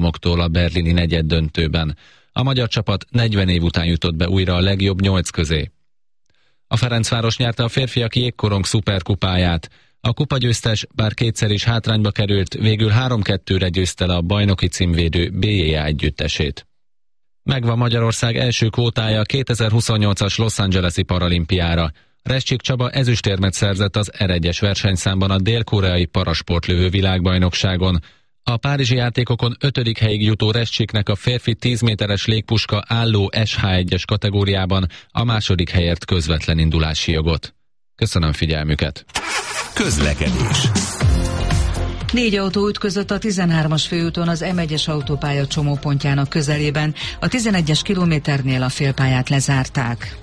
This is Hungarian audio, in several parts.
Államoktól a berlini negyeddöntőben. A magyar csapat 40 év után jutott be újra a legjobb 8 közé. A Ferencváros nyerte a férfiak jégkorong szuperkupáját. A kupagyőztes, bár kétszer is hátrányba került, végül 3-2-re győzte le a bajnoki címvédő BJA együttesét. Megvan Magyarország első kvótája a 2028-as Los Angeles-i paralimpiára. Rescsik Csaba ezüstérmet szerzett az R1-es versenyszámban a dél-koreai parasportlövő világbajnokságon. A párizsi játékokon 5. helyig jutó Rescsiknek a férfi 10 méteres légpuska álló SH1-es kategóriában a második helyért közvetlen indulási jogot. Köszönöm figyelmüket! Közlekedés. 4 autó ütközött a 13-as főúton az M1-es autópálya csomópontjának közelében. A 11-es kilométernél a félpályát lezárták.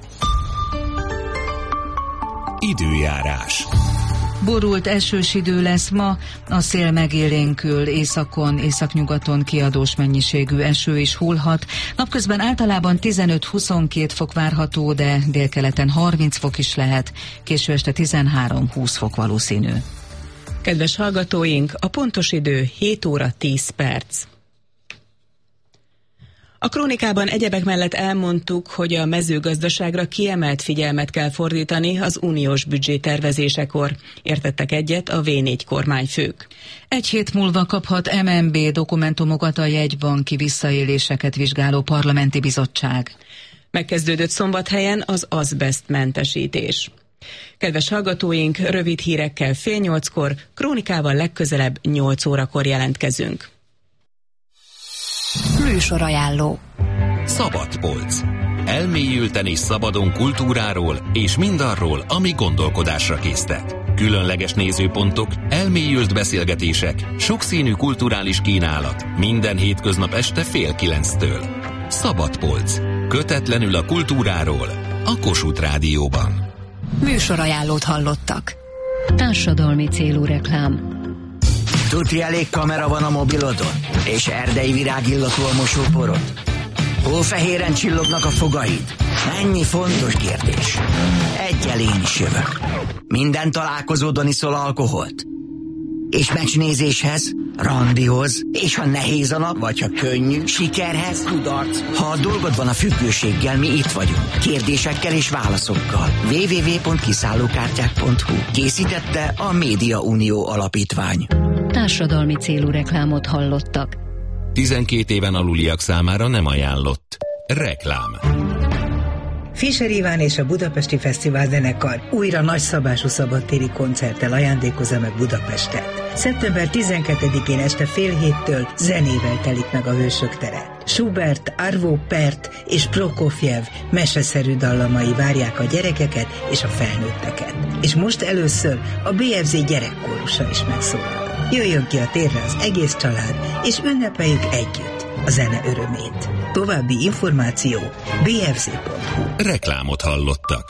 Időjárás. Borult esős idő lesz ma, a szél megélénkül, északon, északnyugaton kiadós mennyiségű eső is hullhat. Napközben általában 15-22 fok várható, de délkeleten 30 fok is lehet, késő este 13-20 fok valószínű. Kedves hallgatóink, a pontos idő 7 óra 10 perc. A krónikában egyebek mellett elmondtuk, hogy a mezőgazdaságra kiemelt figyelmet kell fordítani az uniós büdzsétervezésekor. Értettek egyet a V4 kormányfők. 1 hét múlva kaphat MNB dokumentumokat a jegybanki visszaéléseket vizsgáló parlamenti bizottság. Megkezdődött Szombathelyen az azbesztmentesítés. Kedves hallgatóink, rövid hírekkel 7:30, krónikával legközelebb 8 órakor jelentkezünk. Műsorajánló. Szabadpolc. Elmélyülten és szabadon kultúráról és mindarról, ami gondolkodásra késztet. Különleges nézőpontok, elmélyült beszélgetések, sokszínű kulturális kínálat. Minden hétköznap este 8:30-től. Szabadpolc. Kötetlenül a kultúráról. A Kossuth Rádióban. Műsorajánlót hallottak. Társadalmi célú reklám. Tuti elég kamera van a mobilodon? És erdei virágillatú a mosóporod? Hófehéren csillognak a fogaid? Mennyi fontos kérdés. Egyel én is jövök. Minden találkozódon iszol alkoholt? És meccsnézéshez, randihoz, és ha nehéz a nap, vagy ha könnyű, sikerhez, kudarc. Ha a dolgod van a függőséggel, mi itt vagyunk. Kérdésekkel és válaszokkal. www.kiszállókártyák.hu. Készítette a Média Unió Alapítvány. Társadalmi célú reklámot hallottak. 12 éven aluliak számára nem ajánlott. Reklám. Fischer Iván és a Budapesti Fesztivál Zenekar újra nagyszabású szabadtéri koncerttel ajándékozza meg Budapestet. Szeptember 12-én este 6:30 zenével telik meg a Hősök tere. Schubert, Arvo Pärt és Prokofjev meseszerű dallamai várják a gyerekeket és a felnőtteket. És most először a BFZ gyerekkórusa is megszólal. Jöjjön ki a térre az egész család, és ünnepeljük együtt a zene örömét. További információ bfz.hu. Reklámot hallottak.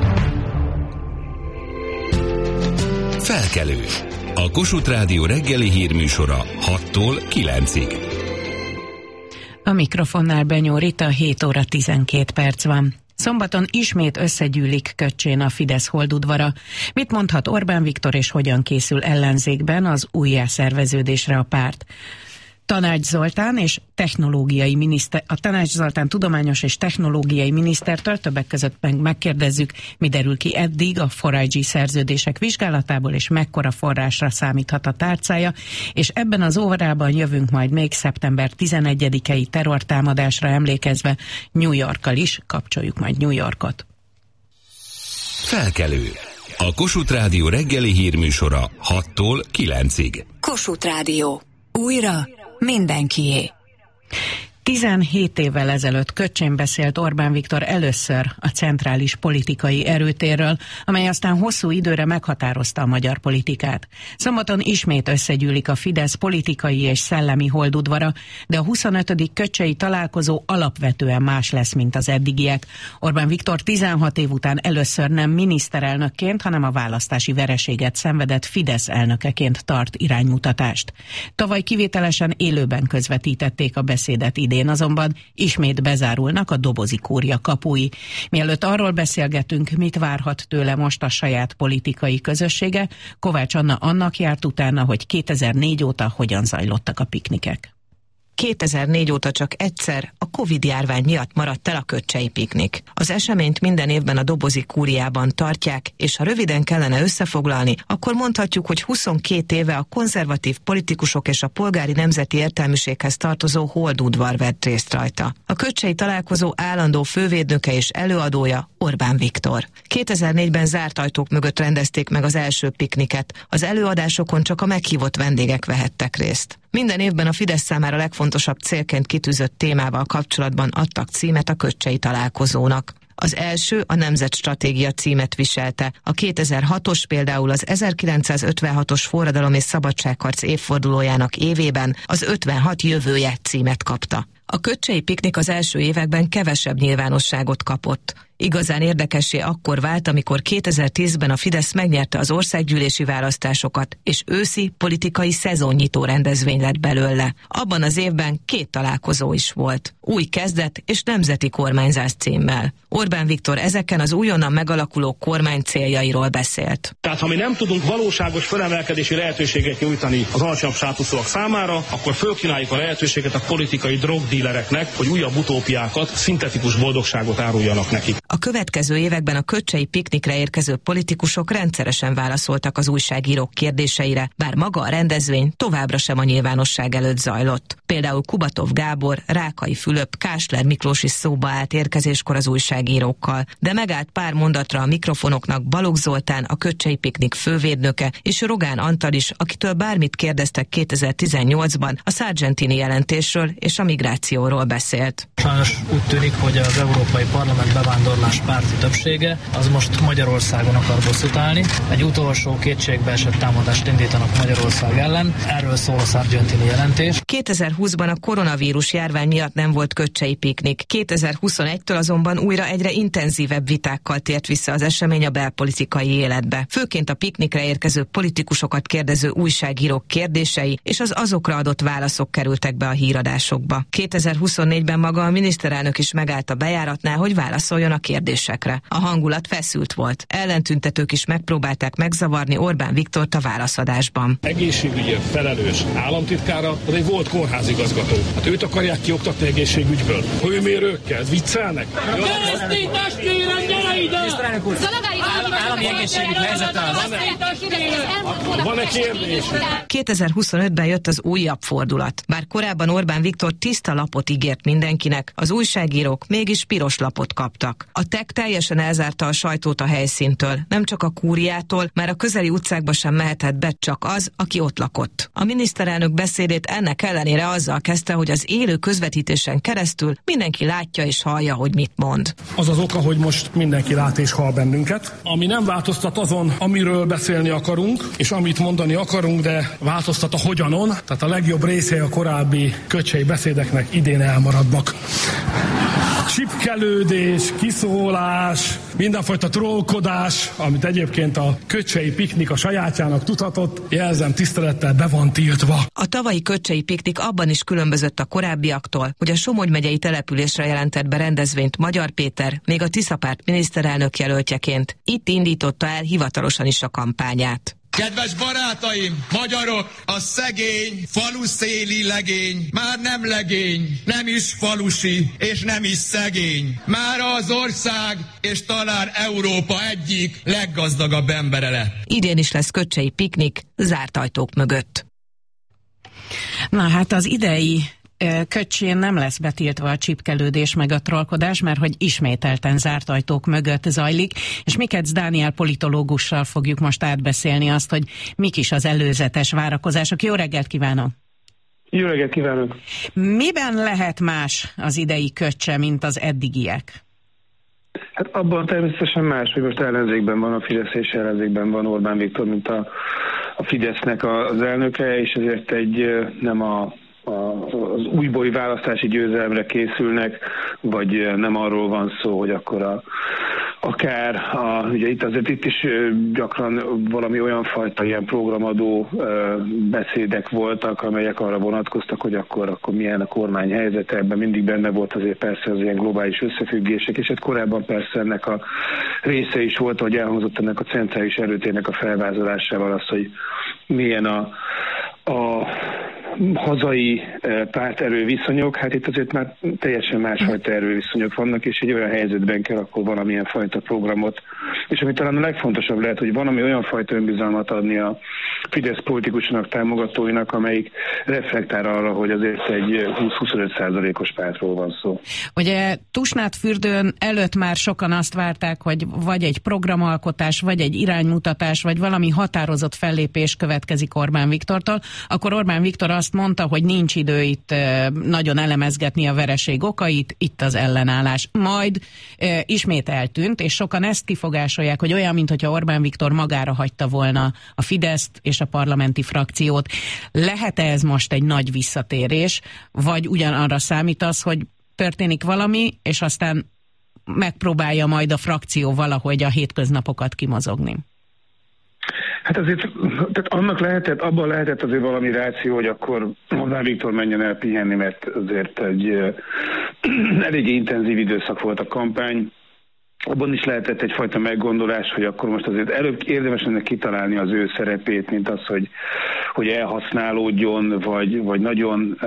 Felkelő. A Kossuth Rádió reggeli hírműsora 6-tól 9-ig. A mikrofonnál Benyó Rita, 7 óra 12 perc van. Szombaton ismét összegyűlik Köcsén a Fidesz holdudvara. Mit mondhat Orbán Viktor és hogyan készül ellenzékben az újjászerveződésre a párt? Tanács Zoltán és technológiai miniszter, a Tanács Zoltán tudományos és technológiai minisztertől többek között megkérdezzük, mi derül ki eddig a 4IG szerződések vizsgálatából, és mekkora forrásra számíthat a tárcája, és ebben az órában jövünk majd még szeptember 11-i terrortámadásra emlékezve New Yorkkal is, kapcsoljuk majd New Yorkot. Felkelő. A Kossuth Rádió reggeli hírműsora 6-tól 9-ig. Kossuth Rádió. Újra mindenkié. 17 évvel ezelőtt Köcsén beszélt Orbán Viktor először a centrális politikai erőtérről, amely aztán hosszú időre meghatározta a magyar politikát. Szombaton ismét összegyűlik a Fidesz politikai és szellemi holdudvara, de a 25. köcsei találkozó alapvetően más lesz, mint az eddigiek. Orbán Viktor 16 év után először nem miniszterelnökként, hanem a választási vereséget szenvedett Fidesz elnökeként tart iránymutatást. Tavaly kivételesen élőben közvetítették a beszédet, idén azonban ismét bezárulnak a dobozi kúria kapui. Mielőtt arról beszélgetünk, mit várhat tőle most a saját politikai közössége, Kovács Anna annak járt utána, hogy 2004 óta hogyan zajlottak a piknikek. 2004 óta csak egyszer a Covid-járvány miatt maradt el a Köcsei piknik. Az eseményt minden évben a Dobozi Kúriában tartják, és ha röviden kellene összefoglalni, akkor mondhatjuk, hogy 22 éve a konzervatív politikusok és a polgári nemzeti értelmiséghez tartozó holdudvar vett részt rajta. A köcsei találkozó állandó fővédnöke és előadója Orbán Viktor. 2004-ben zárt ajtók mögött rendezték meg az első pikniket. Az előadásokon csak a meghívott vendégek vehettek részt. Minden évben a Fidesz számára legfontosabb célként kitűzött témával kapcsolatban adtak címet a köcsei találkozónak. Az első a Nemzetstratégia címet viselte. A 2006-os például az 1956-os forradalom és szabadságharc évfordulójának évében az 56 jövője címet kapta. A köcsei piknik az első években kevesebb nyilvánosságot kapott. Igazán érdekessé akkor vált, amikor 2010-ben a Fidesz megnyerte az országgyűlési választásokat, és őszi politikai szezonnyitó rendezvény lett belőle. Abban az évben 2 találkozó is volt. Új kezdet és nemzeti kormányzás címmel. Orbán Viktor ezeken az újonnan megalakuló kormány céljairól beszélt. Tehát ha mi nem tudunk valóságos felemelkedési lehetőséget nyújtani az alacsonyabb státuszúak számára, akkor fölkínáljuk a lehetőséget a politikai drogdílereknek, hogy újabb utópiákat, szintetikus boldogságot áruljanak nekik. A következő években a köcsei piknikre érkező politikusok rendszeresen válaszoltak az újságírók kérdéseire, bár maga a rendezvény továbbra sem a nyilvánosság előtt zajlott. Például Kubatov Gábor, Rákai Fülöp, Kásler Miklós is szóba állt érkezéskor az újságírókkal, de megállt pár mondatra a mikrofonoknak Balogh Zoltán, a köcsei piknik fővédnöke, és Rogán Antal is, akitől bármit kérdeztek 2018-ban, a Sargentini jelentésről és a migrációról beszélt. Sajnos úgy tűnik, hogy az Európai Parlament bevándorlás párti többsége az most Magyarországon akar bosszút állni. Egy utolsó kétségbeesett támadást indítanak Magyarország ellen. Erről szól a Sargentini jelentés. 2020-ban a koronavírus járvány miatt nem volt köcsei piknik. 2021-től azonban újra egyre intenzívebb vitákkal tért vissza az esemény a belpolitikai életbe. Főként a piknikre érkező politikusokat kérdező újságírók kérdései és az azokra adott válaszok kerültek be a híradásokba. 2024-ben maga a miniszterelnök is megállt a bejáratnál, hogy válaszoljon a kérdésekre. A hangulat feszült volt. Ellentüntetők is megpróbálták megzavarni Orbán Viktort a válaszadásban. Egészségügyért felelős államtitkára az egy volt kórházigazgató. Hát őt akarják kioktatni egészségügyből. Hőmérőkkel? Viccelnek? Keresztényes kérem, gyere ide! Állami egészségügy helyzete az. Van-e kérdés? 2025-ben jött az újabb fordulat. Bár korábban Orbán Viktor tiszta lapot ígért mindenkinek, az újságírók mégis piros lapot kaptak. A TEK teljesen elzárta a sajtót a helyszíntől, nem csak a kúriától, már a közeli utcákba sem mehetett be csak az, aki ott lakott. A miniszterelnök beszédét ennek ellenére azzal kezdte, hogy az élő közvetítésen keresztül mindenki látja és hallja, hogy mit mond. Az az oka, hogy most mindenki lát és hall bennünket, ami nem változtat azon, amiről beszélni akarunk, és amit mondani akarunk, de változtat a hogyanon, tehát a legjobb része a korábbi köcsei beszédeknek idén elmaradnak. Csipkelődés, kiszólás, mindenfajta trollkodás, amit egyébként a köcsei piknik a sajátjának tudhatott, jelzem tisztelettel be van tiltva. A tavalyi köcsei piknik abban is különbözött a korábbiaktól, hogy a Somogy megyei településre jelentett be rendezvényt Magyar Péter, még a Tiszapárt miniszterelnök jelöltjeként. Itt indította el hivatalosan is a kampányát. Kedves barátaim, magyarok, a szegény, faluszéli legény már nem legény, nem is falusi, és nem is szegény. Már az ország, és talán Európa egyik leggazdagabb embere lett. Idén is lesz köcsei piknik, zárt ajtók mögött. Na hát az idei Köcsén nem lesz betiltva a csipkelődés meg a trollkodás, mert hogy ismételten zárt ajtók mögött zajlik, és Mikec Dániel politológussal fogjuk most átbeszélni azt, hogy mik is az előzetes várakozások. Jó reggelt kívánok! Jó reggelt kívánok! Miben lehet más az idei Köcse, mint az eddigiek? Hát abban természetesen más, hogy most ellenzékben van a Fidesz, és ellenzékben van Orbán Viktor, mint a Fidesznek az elnöke, és ezért nem az újbóli választási győzelemre készülnek, vagy nem arról van szó, hogy akkor ugye itt is gyakran valami olyan fajta ilyen programadó beszédek voltak, amelyek arra vonatkoztak, hogy akkor milyen a kormány helyzete, ebben mindig benne volt azért persze az ilyen globális összefüggések, és hát korábban persze ennek a része is volt, hogy elhangzott ennek a centrális erőtérnek a felvázolásával az, hogy milyen hazai párterő viszonyok, hát itt azért már teljesen másfajta erőviszonyok vannak, és egy olyan helyzetben kell akkor valamilyen fajta programot, és ami talán a legfontosabb lehet, hogy valami olyan fajta önbizalmat adni a Fidesz politikusnak, támogatóinak, amelyik reflektál arra, hogy azért egy 20-25%-os pártról van szó. Ugye Tusnádfürdőn előtt már sokan azt várták, hogy vagy egy programalkotás, vagy egy iránymutatás, vagy valami határozott fellépés következik Orbán Viktortól. Akkor Orbán Viktor azt mondta, hogy nincs idő itt nagyon elemezgetni a vereség okait, itt az ellenállás. Majd ismét eltűnt, és sokan ezt kifogásolják, hogy olyan, mintha Orbán Viktor magára hagyta volna a Fideszt és a parlamenti frakciót. Lehet-e ez most egy nagy visszatérés, vagy ugyanarra számítasz, hogy történik valami, és aztán megpróbálja majd a frakció valahogy a hétköznapokat kimozogni? Hát azért, tehát abban lehetett azért valami ráció, hogy akkor Orbán Viktor menjen el pihenni, mert azért egy eléggé intenzív időszak volt a kampány. Abban is lehetett egyfajta meggondolás, hogy akkor most azért előbb érdemes lenne kitalálni az ő szerepét, mint az, hogy elhasználódjon, vagy nagyon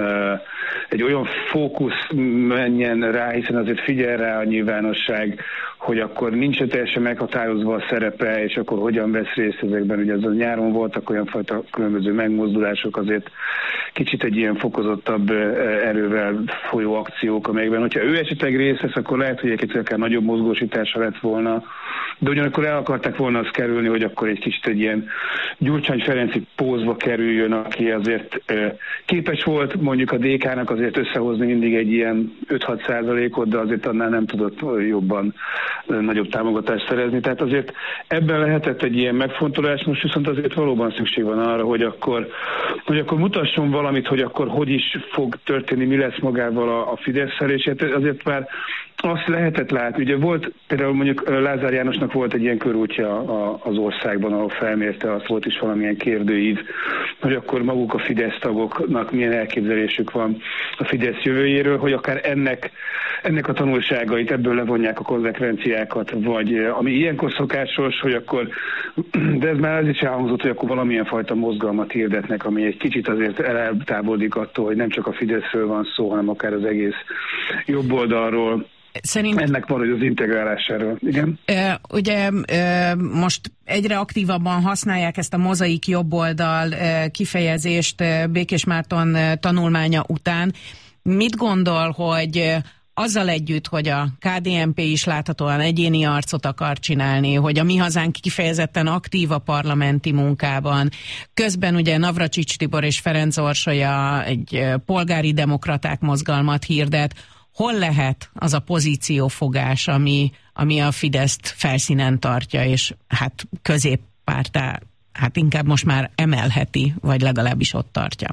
egy olyan fókusz menjen rá, hiszen azért figyel rá a nyilvánosság, hogy akkor nincs teljesen meghatározva a szerepe, és akkor hogyan vesz részt ezekben. Ugye az a nyáron voltak olyan fajta különböző megmozdulások, azért kicsit egy ilyen fokozottabb erővel folyó akciók, amelyekben, hogyha ő esetleg részt vesz, akkor lehet, hogy akár nagyobb mozgósítása lett volna, de ugyanakkor el akarták volna azt kerülni, hogy akkor egy kicsit egy ilyen Gyurcsány Ferenci pózba kerüljön, aki azért képes volt mondjuk a DK-nak azért összehozni mindig egy ilyen 5-6%-ot, de azért annál nem tudott jobban nagyobb támogatást szerezni. Tehát azért ebben lehetett egy ilyen megfontolás, most viszont azért valóban szükség van arra, hogy akkor mutasson valamit, hogy akkor hogy is fog történni, mi lesz magával a Fidesz-szel, és azért már azt lehetett látni. Ugye volt, például mondjuk Lázár Jánosnak volt egy ilyen körútja az országban, ahol felmérte, azt volt is valamilyen kérdőív, hogy akkor maguk a Fidesz tagoknak milyen elképzelésük van a Fidesz jövőjéről, hogy akár ennek a tanulságait, ebből levonják a konzekvenciákat, vagy ami ilyenkor szokásos, hogy akkor, de ez már az is elhangzott, hogy akkor valamilyen fajta mozgalmat hirdetnek, ami egy kicsit azért eltávolodik attól, hogy nem csak a Fideszről van szó, hanem akár az egész jobb oldalról. Ennek van, hogy az integrálásáról. Igen? Ugye most egyre aktívabban használják ezt a mozaik jobboldal kifejezést Békés Márton tanulmánya után. Mit gondol, hogy azzal együtt, hogy a KDNP is láthatóan egyéni arcot akar csinálni, hogy a Mi Hazánk kifejezetten aktív a parlamenti munkában, közben ugye Navracsics Tibor és Ferenc Orsolya egy polgári demokraták mozgalmat hirdet, hol lehet az a pozíciófogás, ami a Fideszt felszínen tartja, és hát középpárttá, hát inkább most már emelheti, vagy legalábbis ott tartja?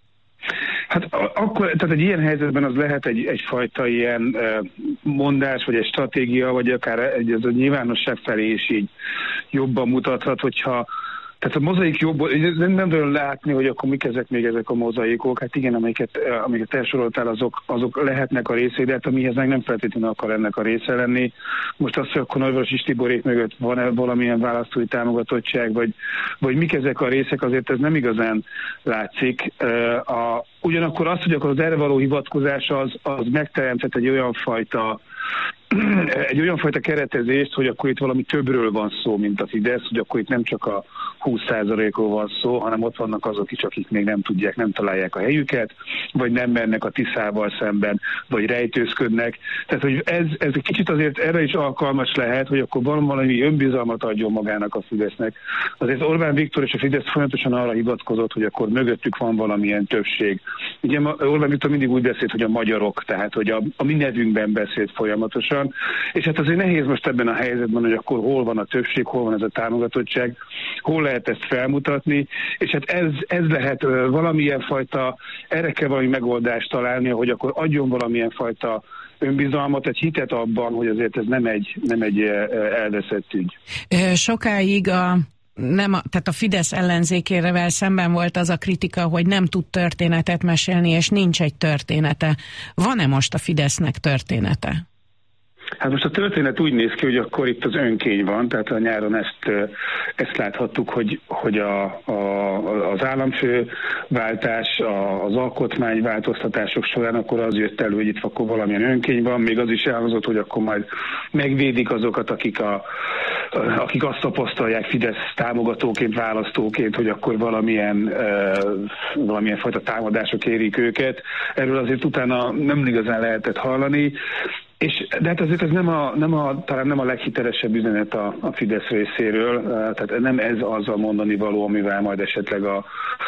Hát akkor, tehát egy ilyen helyzetben az lehet egyfajta ilyen mondás, vagy egy stratégia, vagy akár ez a nyilvánosság felé is így jobban mutathat, hogyha tehát a mozaik jobb, nem tudom látni, hogy akkor mik ezek a mozaikok, hát igen, amiket elsoroltál, azok lehetnek a részei, de hát a Mi Hazánk nem feltétlenül akar ennek a része lenni. Most azt, hogy akkor Navracsics Tiborék mögött van-e valamilyen választói támogatottság, vagy mik ezek a részek, azért ez nem igazán látszik. Ugyanakkor azt, hogy akkor az erre való hivatkozás az megteremtett egy olyan fajta keretezést, hogy akkor itt valami többről van szó, mint a Fidesz, hogy akkor itt nem csak a 20%-ról van szó, hanem ott vannak azok is, akik még nem találják a helyüket, vagy nem mennek a Tiszával szemben, vagy rejtőzködnek. Tehát, hogy ez egy kicsit azért erre is alkalmas lehet, hogy akkor valami önbizalmat adjon magának a Fidesznek. Azért Orbán Viktor és a Fidesz folyamatosan arra hivatkozott, hogy akkor mögöttük van valamilyen többség. Ugye Orbán Viktor mindig úgy beszélt, hogy a magyarok, tehát hogy a mi nevünkben beszélt folyamatosan, és hát azért nehéz most ebben a helyzetben, hogy akkor hol van a többség, hol van ez a támogatottság, hol lehet ezt felmutatni, és hát ez lehet valamilyen fajta, erre kell valami megoldást találni, hogy akkor adjon valamilyen fajta önbizalmat, egy hitet abban, hogy azért ez nem egy elveszett ügy. Sokáig tehát a Fidesz ellenzékével szemben volt az a kritika, hogy nem tud történetet mesélni, és nincs egy története. Van-e most a Fidesznek története? Hát most a történet úgy néz ki, hogy akkor itt az önkény van, tehát a nyáron ezt láthattuk, hogy az államfőváltás, az alkotmányváltoztatások során akkor az jött elő, hogy itt akkor valamilyen önkény van, még az is elhozott, hogy akkor majd megvédik azokat, akik azt tapasztalják Fidesz támogatóként, választóként, hogy akkor valamilyen fajta támadások érik őket. Erről azért utána nem igazán lehetett hallani. De hát azért ez talán nem a leghitelesebb üzenet a Fidesz részéről, tehát nem ez az a mondani való, amivel majd esetleg a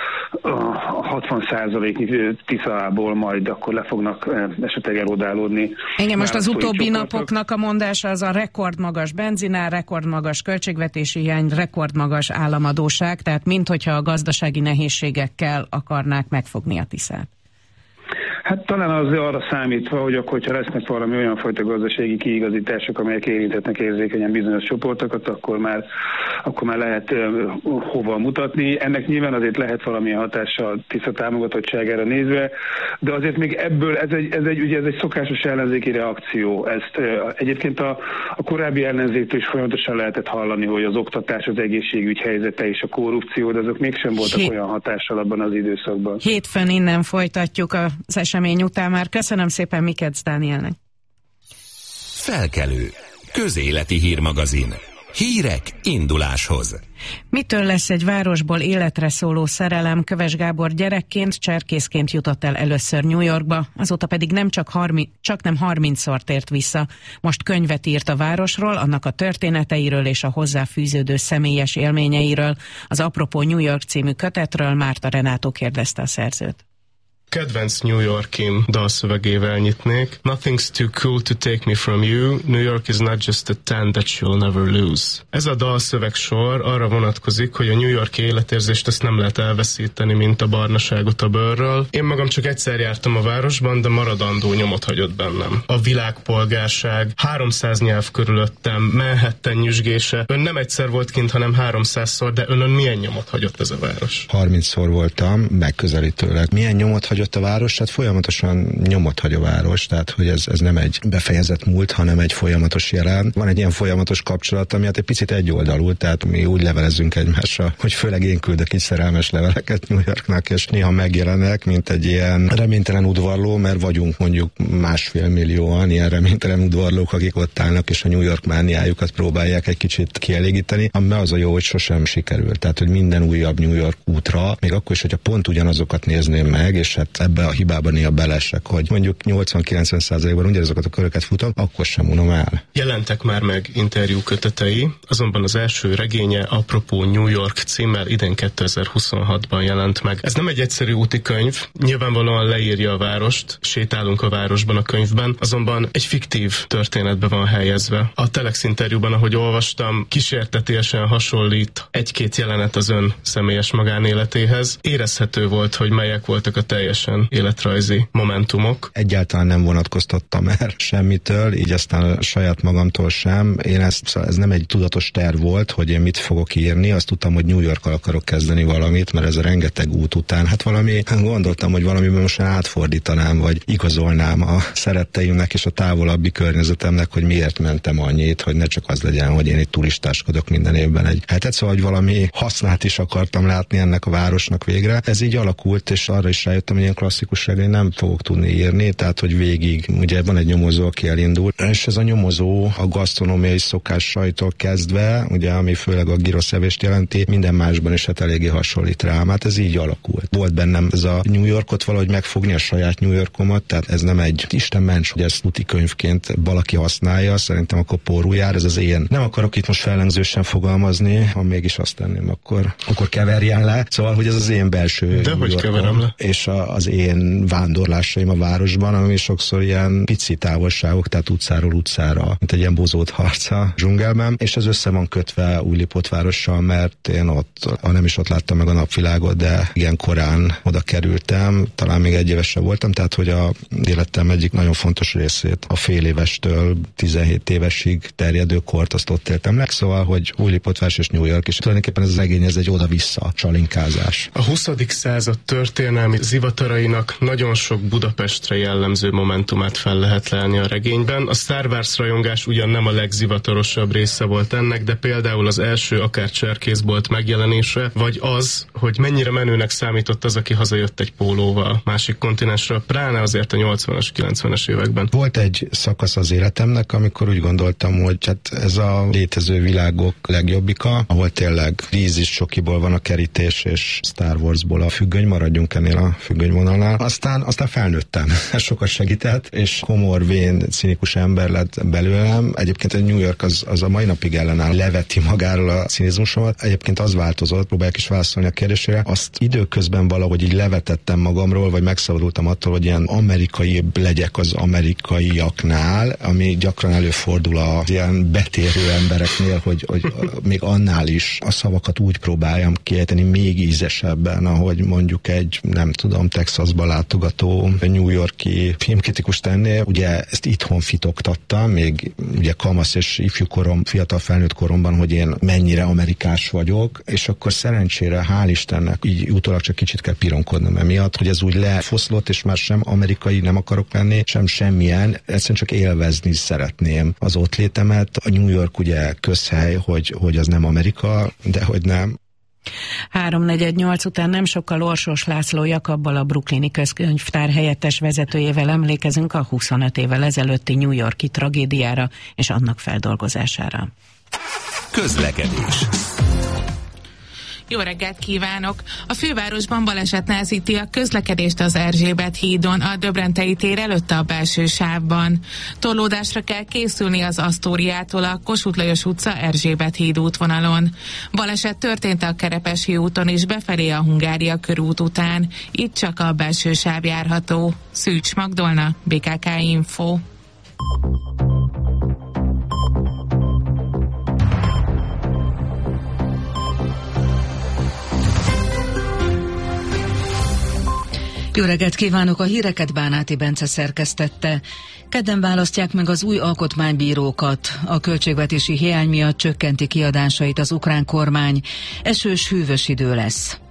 60%-nyi Tiszából majd akkor le fognak esetleg erodálódni. Igen, most az utóbbi napoknak a mondása az a rekordmagas benzinár, rekordmagas költségvetési hiány, rekordmagas államadóság, tehát minthogyha a gazdasági nehézségekkel akarnák megfogni a Tiszát. Hát talán az arra számítva, hogy akkor, hogyha lesznek valami olyan fajta gazdasági kiigazítások, amelyek érintetnek érzékenyen bizonyos csoportokat, akkor már lehet hova mutatni. Ennek nyilván azért lehet valamilyen hatása a Tisza támogatottságára nézve, de azért még ebből ez egy szokásos ellenzéki reakció. Ezt egyébként a korábbi ellenzéktől is folyamatosan lehetett hallani, hogy az oktatás, az egészségügy helyzete és a korrupció, de azok mégsem voltak olyan hatással abban az időszakban. Hétfőn innen folytatjuk az esemény után már. Köszönöm szépen Mikec Dánielnek. Felkelő. Közéleti hírmagazin. Hírek induláshoz. Mitől lesz egy városból életre szóló szerelem? Köves Gábor gyerekként, cserkészként jutott el először New Yorkba, azóta pedig csak nem 30-szor tért vissza. Most könyvet írt a városról, annak a történeteiről és a hozzáfűződő személyes élményeiről. Az Apropó New York című kötetről Márta Renátó kérdezte a szerzőt. Kedvenc New Yorkim dalszövegével nyitnék. Nothing's too cool to take me from you. New York is not just a town that you'll never lose. Ez a dalszövegsor arra vonatkozik, hogy a New York-i életérzést ezt nem lehet elveszíteni, mint a barnaságot a bőrről. Én magam csak egyszer jártam a városban, de maradandó nyomot hagyott bennem. A világpolgárság, 300 nyelv körülöttem, Manhattan nyüzsgése. Ön nem egyszer volt kint, hanem 300-szor, de önön milyen nyomot hagyott ez a város? 30-szor voltam, megközelítőleg. Milyen nyomot hagyott a város? Hát folyamatosan nyomot hagy a város, tehát hogy ez nem egy befejezett múlt, hanem egy folyamatos jelen. Van egy ilyen folyamatos kapcsolat, ami hát egy picit egyoldalú, tehát mi úgy levelezünk egymással, hogy főleg én küldök így szerelmes leveleket New Yorknak, és néha megjelenek, mint egy ilyen reménytelen udvarló, mert vagyunk mondjuk 1,5 millióan ilyen reménytelen udvarlók, akik ott állnak, és a New York mániájukat próbálják egy kicsit kielégíteni, ami az a jó, hogy sosem sikerül. Tehát, hogy minden újabb New York útra, még akkor is, hogyha pont ugyanazokat nézném meg, és hát ebbe a hibában néha belesek, hogy mondjuk 80-90%-ban ugyanazokat a köröket futom, akkor sem unom el. Jelentek már meg interjú kötetei, azonban az első regénye Apropó New York címmel idén 2026-ban jelent meg. Ez nem egy egyszerű úti könyv, nyilvánvalóan leírja a várost, sétálunk a városban a könyvben, azonban egy fiktív történetbe van helyezve. A Telex interjúban, ahogy olvastam, kísértetésen hasonlít egy-két jelenet az ön személyes magánéletéhez. Érezhető volt, hogy melyek voltak a teljesen életrajzi momentumok. Egyáltalán nem vonatkoztattam el semmitől, így aztán saját magamtól sem. Ez nem egy tudatos terv volt, hogy én mit fogok írni, azt tudtam, hogy New Yorkkal akarok kezdeni valamit, mert ez a rengeteg út után, gondoltam, hogy valamiben most átfordítanám, vagy igazolnám a szeretteimnek és a távolabbi környezetemnek, hogy miért mentem annyit, hogy ne csak az legyen, hogy én itt turistáskodok minden évben egy hetet, szóval, hogy valami hasznát is akartam látni ennek a városnak végre. Ez így alakult, és arra is rájöttem, hogy ilyen klasszikus regényt nem fogok tudni írni, tehát, hogy végig, ugye van egy nyomozó, aki elindul, és ez a nyomozó a gasztronómiai szokásaitól kezdve, ugye, ami főleg a gyroszevést jelenti, minden másban is hát eléggé hasonlít rám, hát ez így alakult. Volt bennem ez a New Yorkot valahogy megfogni, a saját New Yorkomat, tehát ez nem egy Isten ments, hogy ezt úti könyvként valaki használja, szerintem akkor porul jár, ez az én. Nem akarok itt most fellengzősen fogalmazni, ha mégis azt tenném, akkor keverjen le. Szóval, hogy ez az én belső de hogy keverem le? És az én vándorlásaim a városban, ami sokszor ilyen pici távolságok, tehát utcáról utcára, mint egy ilyen bozót harca dzsungelben, és ez össze van kötve Újlipót várossal, mert én ott, nem is ott láttam meg a napvilágot, de igen korán oda kerültem, talán még 1 évesen voltam, tehát hogy a életem egyik nagyon fontos részét, a fél évestől 17 évesig terjedő kort, azt ott éltem le, szóval, hogy Újlipótváros és New York is. Tulajdonképpen ez az regény, ez egy oda-vissza csalinkázás. A 20. század történelmi zivatar karakterainak nagyon sok Budapestre jellemző momentumát fel lehet lelni a regényben. A Star Wars rajongás ugyan nem a legzivatorosabb része volt ennek, de például az első akár cserkészbolt megjelenése, vagy az, hogy mennyire menőnek számított az, aki hazajött egy pólóval másik kontinensről, pláne azért a 80-as, 90-es években. Volt egy szakasz az életemnek, amikor úgy gondoltam, hogy hát ez a létező világok legjobbika, ahol tényleg vízis csokiból van a kerítés, és Star Warsból a függöny, maradjunk ennél a függönymvonalnál. Aztán felnőttem, ez sokat segített, és komor, vén, cinikus ember lett belőlem. Egyébként a New York az a mai napig ellenáll, leveti magáról a cinizmusomat. Egyébként az változott, próbálják is válaszolni a kérdésére. Azt időközben valahogy így levetettem magamról, vagy megszabadultam attól, hogy ilyen amerikaibb legyek az amerikaiaknál, ami gyakran előfordul az ilyen betérő embereknél, hogy még annál is a szavakat úgy próbáljam kiejteni még ízesebben, ahogy mondjuk egy, nem tudom, Texasba látogató New York-i filmkritikus tenné. Ugye ezt itthon fitoktattam, még ugye kamasz és ifjú korom, fiatal felnőtt koromban, hogy én mennyire amerikás vagyok, és akkor szerencsére, hál' Istennek, így utólag csak kicsit kell pironkodnom emiatt, hogy ez úgy lefoszlott, és már sem amerikai nem akarok lenni, sem semmilyen, egyszerűen csak élvezni szeretném az ott létemet. A New York ugye közhely, hogy az nem Amerika, de hogy nem. 3-4-8 után nem sokkal Orsos László Jakabbal, a brooklyni közkönyvtár helyettes vezetőjével emlékezünk a 25 évvel ezelőtti New York-i tragédiára és annak feldolgozására. Közlekedés. Jó reggelt kívánok! A fővárosban baleset nehezíti a közlekedést az Erzsébet hídon, a Döbrentei tér előtt a belső sávban. Torlódásra kell készülni az Asztóriától a Kossuth Lajos utca Erzsébet híd útvonalon. Baleset történt a Kerepesi úton is befelé a Hungária körút után. Itt csak a belső sáv járható. Szűcs Magdolna, BKK Info. Jó reggelt kívánok! A híreket Bánáti Bence szerkesztette. Kedden választják meg az új alkotmánybírókat. A költségvetési hiány miatt csökkenti kiadásait az ukrán kormány. Esős, hűvös idő lesz.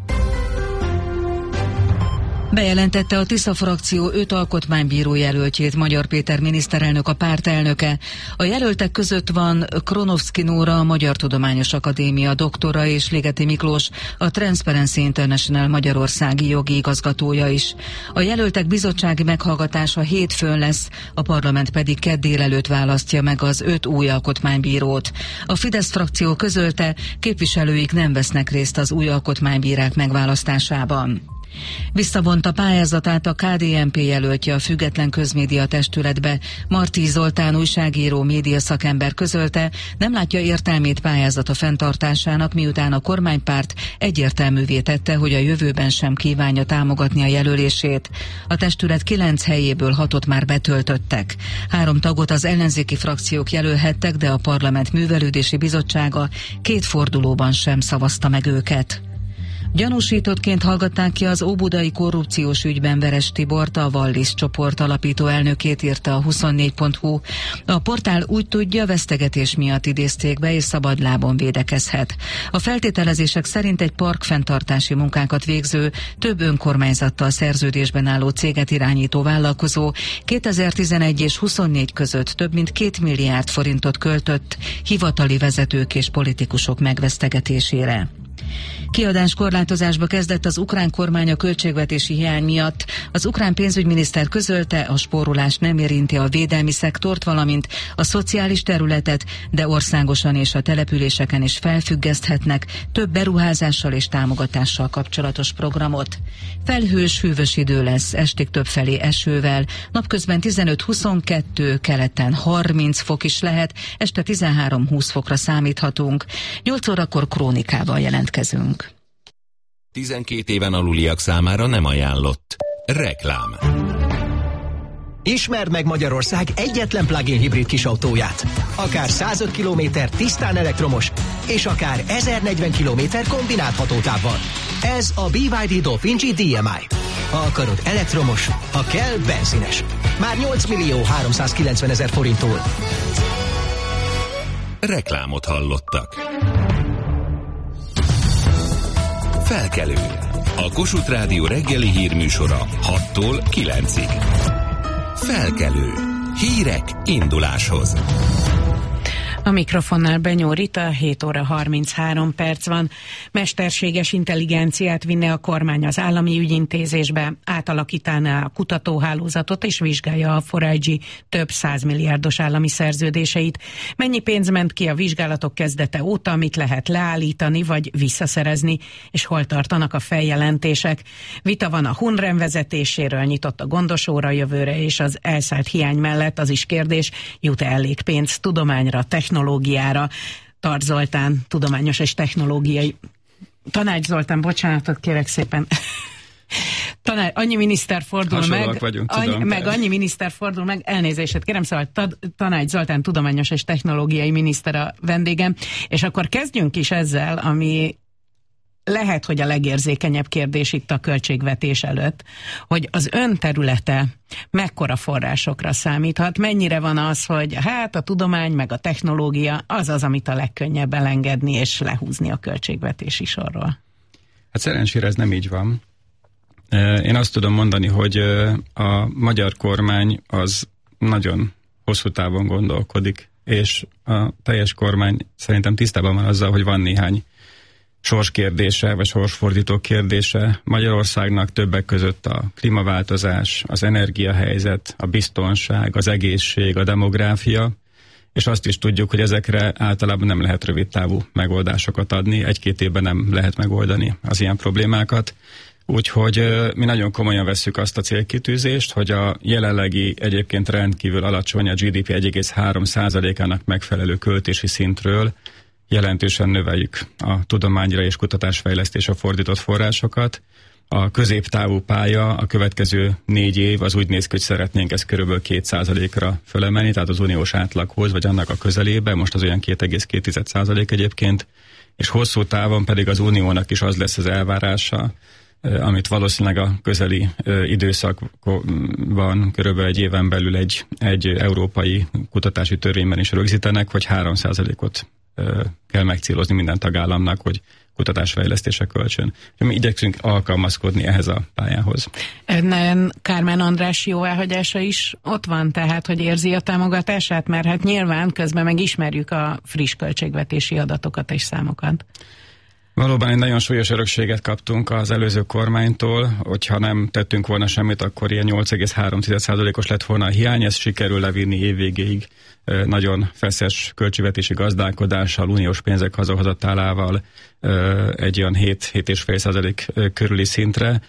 Bejelentette a Tisza frakció 5 alkotmánybíró jelöltjét Magyar Péter miniszterelnök, a párt elnöke. A jelöltek között van Kronovszki Nóra, a Magyar Tudományos Akadémia doktora, és Ligeti Miklós, a Transparency International magyarországi jogi igazgatója is. A jelöltek bizottsági meghallgatása hétfőn lesz, a parlament pedig kedd délelőtt választja meg az 5 új alkotmánybírót. A Fidesz frakció közölte, képviselőik nem vesznek részt az új alkotmánybírák megválasztásában. Visszavonta pályázatát a KDNP jelöltje a Független Közmédia Testületbe. Marti Zoltán újságíró, médiaszakember közölte, nem látja értelmét pályázata fenntartásának, miután a kormánypárt egyértelművé tette, hogy a jövőben sem kívánja támogatni a jelölését. A testület 9 helyéből 6-ot már betöltöttek. 3 tagot az ellenzéki frakciók jelölhettek, de a Parlament Művelődési Bizottsága 2 fordulóban sem szavazta meg őket. Gyanúsítottként hallgatták ki az óbudai korrupciós ügyben Veres Tibort, a Wallis csoport alapító elnökét, írta a 24.hu. A portál úgy tudja, vesztegetés miatt idézték be, és szabadlábon védekezhet. A feltételezések szerint egy parkfenntartási munkákat végző, több önkormányzattal szerződésben álló céget irányító vállalkozó 2011 és 24 között több mint 2 milliárd forintot költött hivatali vezetők és politikusok megvesztegetésére. Kiadáskorlátozásba kezdett az ukrán kormány a költségvetési hiány miatt. Az ukrán pénzügyminiszter közölte, a spórolás nem érinti a védelmi szektort, valamint a szociális területet, de országosan és a településeken is felfüggeszthetnek több beruházással és támogatással kapcsolatos programot. Felhős, hűvös idő lesz, estig többfelé esővel, napközben 15-22, keleten 30 fok is lehet, este 13-20 fokra számíthatunk. 8 órakor krónikával jelentkezünk. 12 éven aluliak számára nem ajánlott. Reklám. Ismerd meg Magyarország egyetlen plug-in hibrid kisautóját. Akár 105 km tisztán elektromos, és akár 1040 km kombinált hatótávval. Ez a BYD Dolphin G DMI. Ha akarod elektromos, ha kell benzines. Már 8.390.000 forinttól. Reklámot hallottak. Felkelő. A Kossuth Rádió reggeli hírműsora 6-tól 9-ig. Felkelő. Hírek induláshoz. A mikrofonnál Benyó Rita, 7 óra 33 perc van. Mesterséges intelligenciát vinne a kormány az állami ügyintézésbe, átalakítaná a kutatóhálózatot és vizsgálja a 4IG több 100 milliárdos állami szerződéseit. Mennyi pénz ment ki a vizsgálatok kezdete óta, mit lehet leállítani vagy visszaszerezni, és hol tartanak a feljelentések. Vita van a Hunrem vezetéséről, nyitott a gondos óra jövőre, és az elszállt hiány mellett az is kérdés, jut-e elég pénz tudományra, technológiára. Tarts Zoltán, tudományos és technológiai... Tanács Zoltán, bocsánatot kérek szépen. Annyi miniszter fordul meg, vagyunk, annyi miniszter fordul meg, elnézést kérem, szóval Tanács Zoltán, tudományos és technológiai miniszter a vendégem, és akkor kezdjünk is ezzel, ami lehet, hogy a legérzékenyebb kérdés itt a költségvetés előtt, hogy az ön területe mekkora forrásokra számíthat, mennyire van az, hogy hát a tudomány meg a technológia az, amit a legkönnyebb elengedni és lehúzni a költségvetési sorról. Hát szerencsére ez nem így van. Én azt tudom mondani, hogy a magyar kormány az nagyon hosszú távon gondolkodik, és a teljes kormány szerintem tisztában van azzal, hogy van néhány sorskérdése, vagy sorsfordító kérdése Magyarországnak, többek között a klímaváltozás, az energiahelyzet, a biztonság, az egészség, a demográfia, és azt is tudjuk, hogy ezekre általában nem lehet rövidtávú megoldásokat adni, 1-2 évben nem lehet megoldani az ilyen problémákat. Úgyhogy mi nagyon komolyan vesszük azt a célkitűzést, hogy a jelenlegi egyébként rendkívül alacsony, a GDP 1,3%-ának megfelelő költési szintről jelentősen növeljük a tudományra és kutatásfejlesztésre fordított forrásokat. A középtávú pálya, a következő 4 év az úgy néz ki, hogy szeretnénk ezt körülbelül 2%-ra fölemelni, tehát az uniós átlaghoz, vagy annak a közelébe, most az olyan 2,2% egyébként, és hosszú távon pedig az uniónak is az lesz az elvárása, amit valószínűleg a közeli időszakban, körülbelül 1 éven belül egy európai kutatási törvényben is rögzítenek, hogy 3%-ot kell megcélozni minden tagállamnak, hogy kutatásfejlesztésre költsön. Mi igyekszünk alkalmazkodni ehhez a pályához. Önnen Kármán András jóváhagyása is ott van, tehát, hogy érzi a támogatását, mert hát nyilván közben megismerjük a friss költségvetési adatokat és számokat. Valóban egy nagyon súlyos örökséget kaptunk az előző kormánytól, hogyha nem tettünk volna semmit, akkor ilyen 8,3%-os lett volna a hiány, ezt sikerül levinni évvégéig nagyon feszes költségvetési gazdálkodással, uniós pénzek hazahozatálával egy olyan 7,5% körüli szintre,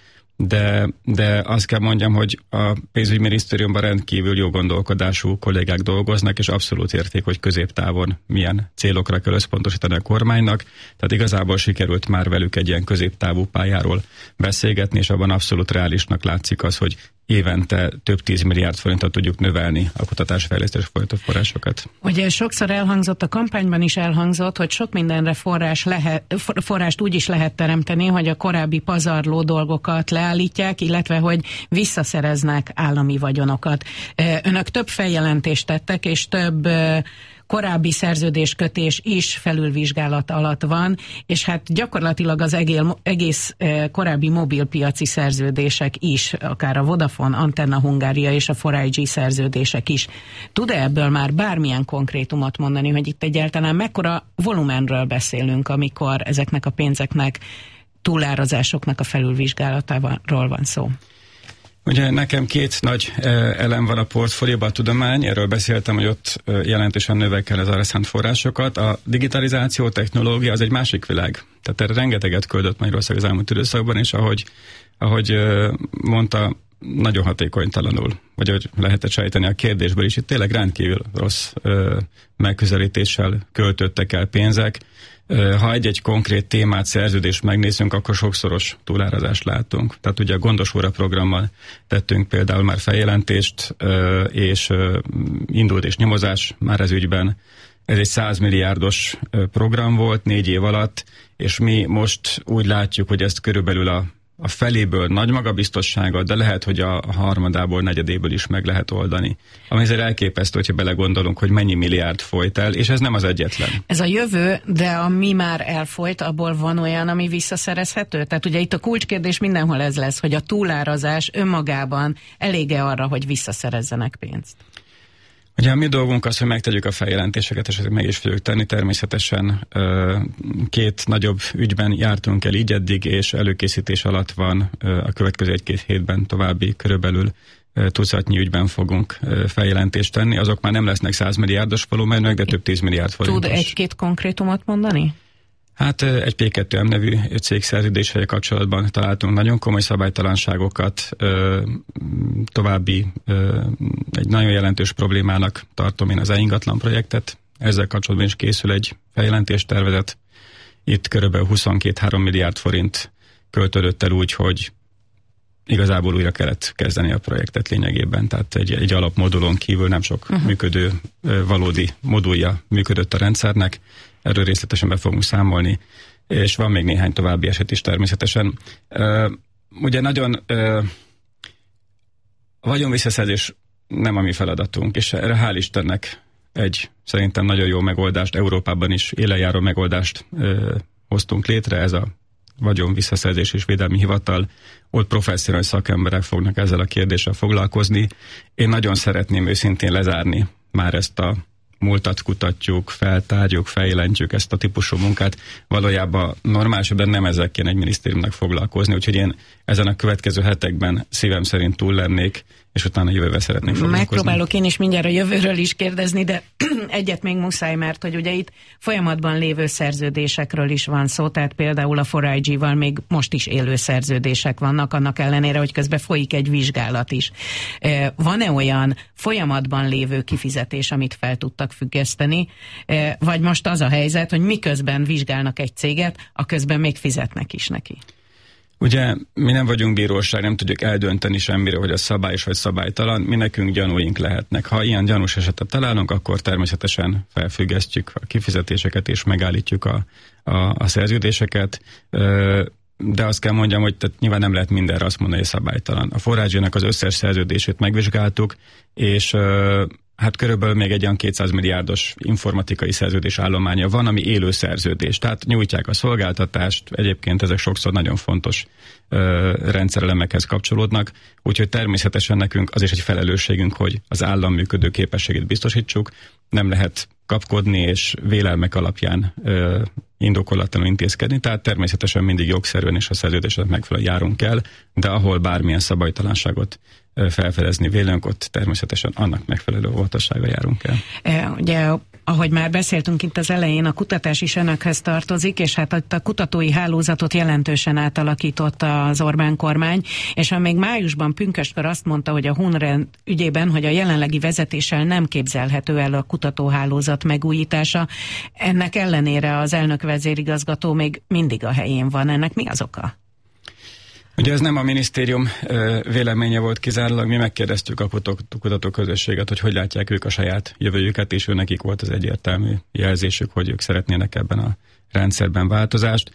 de azt kell mondjam, hogy a pénzügyminisztériumban rendkívül jó gondolkodású kollégák dolgoznak, és abszolút érték, hogy középtávon milyen célokra kell összpontosítani a kormánynak. Tehát igazából sikerült már velük egy ilyen középtávú pályáról beszélgetni, és abban abszolút reálisnak látszik az, hogy évente több 10 milliárd forintot tudjuk növelni a kutatásfejlesztés folytatott forrásokat. Ugye sokszor elhangzott, a kampányban is elhangzott, hogy sok mindenre forrást úgy is lehet teremteni, hogy a korábbi pazarló dolgokat leállítják, illetve hogy visszaszereznek állami vagyonokat. Önök több feljelentést tettek, és több korábbi szerződéskötés is felülvizsgálat alatt van, és hát gyakorlatilag az egész korábbi mobilpiaci szerződések is, akár a Vodafone, Antenna Hungária és a 4IG szerződések is. Tud-e ebből már bármilyen konkrétumot mondani, hogy itt egyáltalán mekkora volumenről beszélünk, amikor ezeknek a pénzeknek, túlárazásoknak a felülvizsgálatáról van szó? Ugye nekem 2 nagy elem van a portfólióban, a tudomány, erről beszéltem, hogy ott jelentősen növekel az arra szánt forrásokat. A digitalizáció, technológia az egy másik világ. Tehát erre rengeteget küldött Magyarország az elmúlt időszakban, és ahogy mondta, nagyon hatékonytalanul, vagy hogy lehetett sejteni a kérdésből is, itt tényleg rendkívül rossz megközelítéssel költöttek el pénzek. Ha egy konkrét témát, szerződést megnézzünk, akkor sokszoros túlárazást látunk. Tehát ugye a Gondos óra programmal tettünk például már feljelentést, és indult és nyomozás már ez ügyben. Ez egy 100 milliárdos program volt 4 év alatt, és mi most úgy látjuk, hogy ezt körülbelül a a feléből nagy magabiztossággal, de lehet, hogy a harmadából, negyedéből is meg lehet oldani. Ami azért elképesztő, hogyha belegondolunk, hogy mennyi milliárd folyt el, és ez nem az egyetlen. Ez a jövő, de ami már elfolyt, abból van olyan, ami visszaszerezhető? Tehát ugye itt a kulcskérdés mindenhol ez lesz, hogy a túlárazás önmagában elég-e arra, hogy visszaszerezzenek pénzt? Ugye a mi dolgunk az, hogy megtegyük a feljelentéseket, és ezeket meg is fogjuk tenni. Természetesen 2 nagyobb ügyben jártunk el így eddig, és előkészítés alatt van a következő 1-2 hétben további körülbelül tucatnyi ügyben fogunk feljelentést tenni. Azok már nem lesznek 100 milliárdos volumenűek, de több 10 milliárd forintos. Tud 1-2 konkrétumot mondani? Hát egy P2M nevű cégszerződéssel kapcsolatban találtunk nagyon komoly szabálytalanságokat, további egy nagyon jelentős problémának tartom én az e-ingatlan projektet. Ezzel kapcsolatban is készül egy feljelentéstervezet. Itt körülbelül 22-3 milliárd forint költődött el úgy, hogy igazából újra kellett kezdeni a projektet lényegében, tehát egy alapmodulon kívül nem sok működő, valódi modulja működött a rendszernek. Erről részletesen be fogunk számolni, és van még néhány további eset is természetesen. Ugye nagyon a vagyonvisszaszerzés nem a mi feladatunk, és erre hál' Istennek egy szerintem nagyon jó megoldást, Európában is élenjáró megoldást hoztunk létre, ez a vagyonvisszaszerzés és védelmi hivatal. Ott professzionális szakemberek fognak ezzel a kérdéssel foglalkozni. Én nagyon szeretném őszintén lezárni már ezt a múltat kutatjuk, feltárjuk, feljelentjük ezt a típusú munkát. Valójában normálisabban nem ezzel kéne egy minisztériumnak foglalkozni, úgyhogy én ezen a következő hetekben szívem szerint túl lennék, és utána jövővel szeretnék foglalkozni. Megpróbálok én is mindjárt a jövőről is kérdezni, de egyet még muszáj, mert hogy ugye itt folyamatban lévő szerződésekről is van szó, tehát például a 4IG-val még most is élő szerződések vannak, annak ellenére, hogy közben folyik egy vizsgálat is. Van-e olyan folyamatban lévő kifizetés, amit fel tudtak függeszteni, vagy most az a helyzet, hogy miközben vizsgálnak egy céget, a közben még fizetnek is neki? Ugye mi nem vagyunk bíróság, nem tudjuk eldönteni semmire, hogy a szabályos vagy szabálytalan, mi nekünk gyanúink lehetnek. Ha ilyen gyanús esetet találunk, akkor természetesen felfüggesztjük a kifizetéseket és megállítjuk a szerződéseket, de azt kell mondjam, hogy nyilván nem lehet mindenre azt mondani, hogy szabálytalan. A 4IG-nek az összes szerződését megvizsgáltuk, és hát körülbelül még egy olyan 200 milliárdos informatikai szerződés állománya van, ami élő szerződés. Tehát nyújtják a szolgáltatást, egyébként ezek sokszor nagyon fontos rendszerelemekhez kapcsolódnak, úgyhogy természetesen nekünk az is egy felelősségünk, hogy az állam működő képességét biztosítsuk, nem lehet kapkodni és vélelmek alapján indokolatlanul intézkedni, tehát természetesen mindig jogszerűen és a szerződésnek megfelelően járunk el, de ahol bármilyen szabálytalanságot felfedezni vélünk, ott természetesen annak megfelelő óvatossággal járunk el. Ugye, ahogy már beszéltünk itt az elején, a kutatás is önökhez tartozik, és hát a kutatói hálózatot jelentősen átalakította az Orbán kormány, és még májusban pünköstkor azt mondta, hogy a Hunrend ügyében, hogy a jelenlegi vezetéssel nem képzelhető el a kutatóhálózat megújítása. Ennek ellenére az elnök vezérigazgató még mindig a helyén van. Ennek mi az oka? Ugye ez nem a minisztérium véleménye volt kizárólag, mi megkérdeztük a kutatóközösséget, hogy látják ők a saját jövőjüket, és nekik volt az egyértelmű jelzésük, hogy ők szeretnének ebben a rendszerben változást.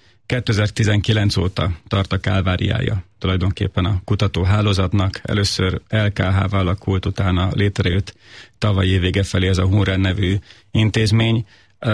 2019 óta tart a kálváriája tulajdonképpen a kutatóhálózatnak. Először LKH-val alakult, utána létrejött tavaly évvége felé ez a Hunrend nevű intézmény.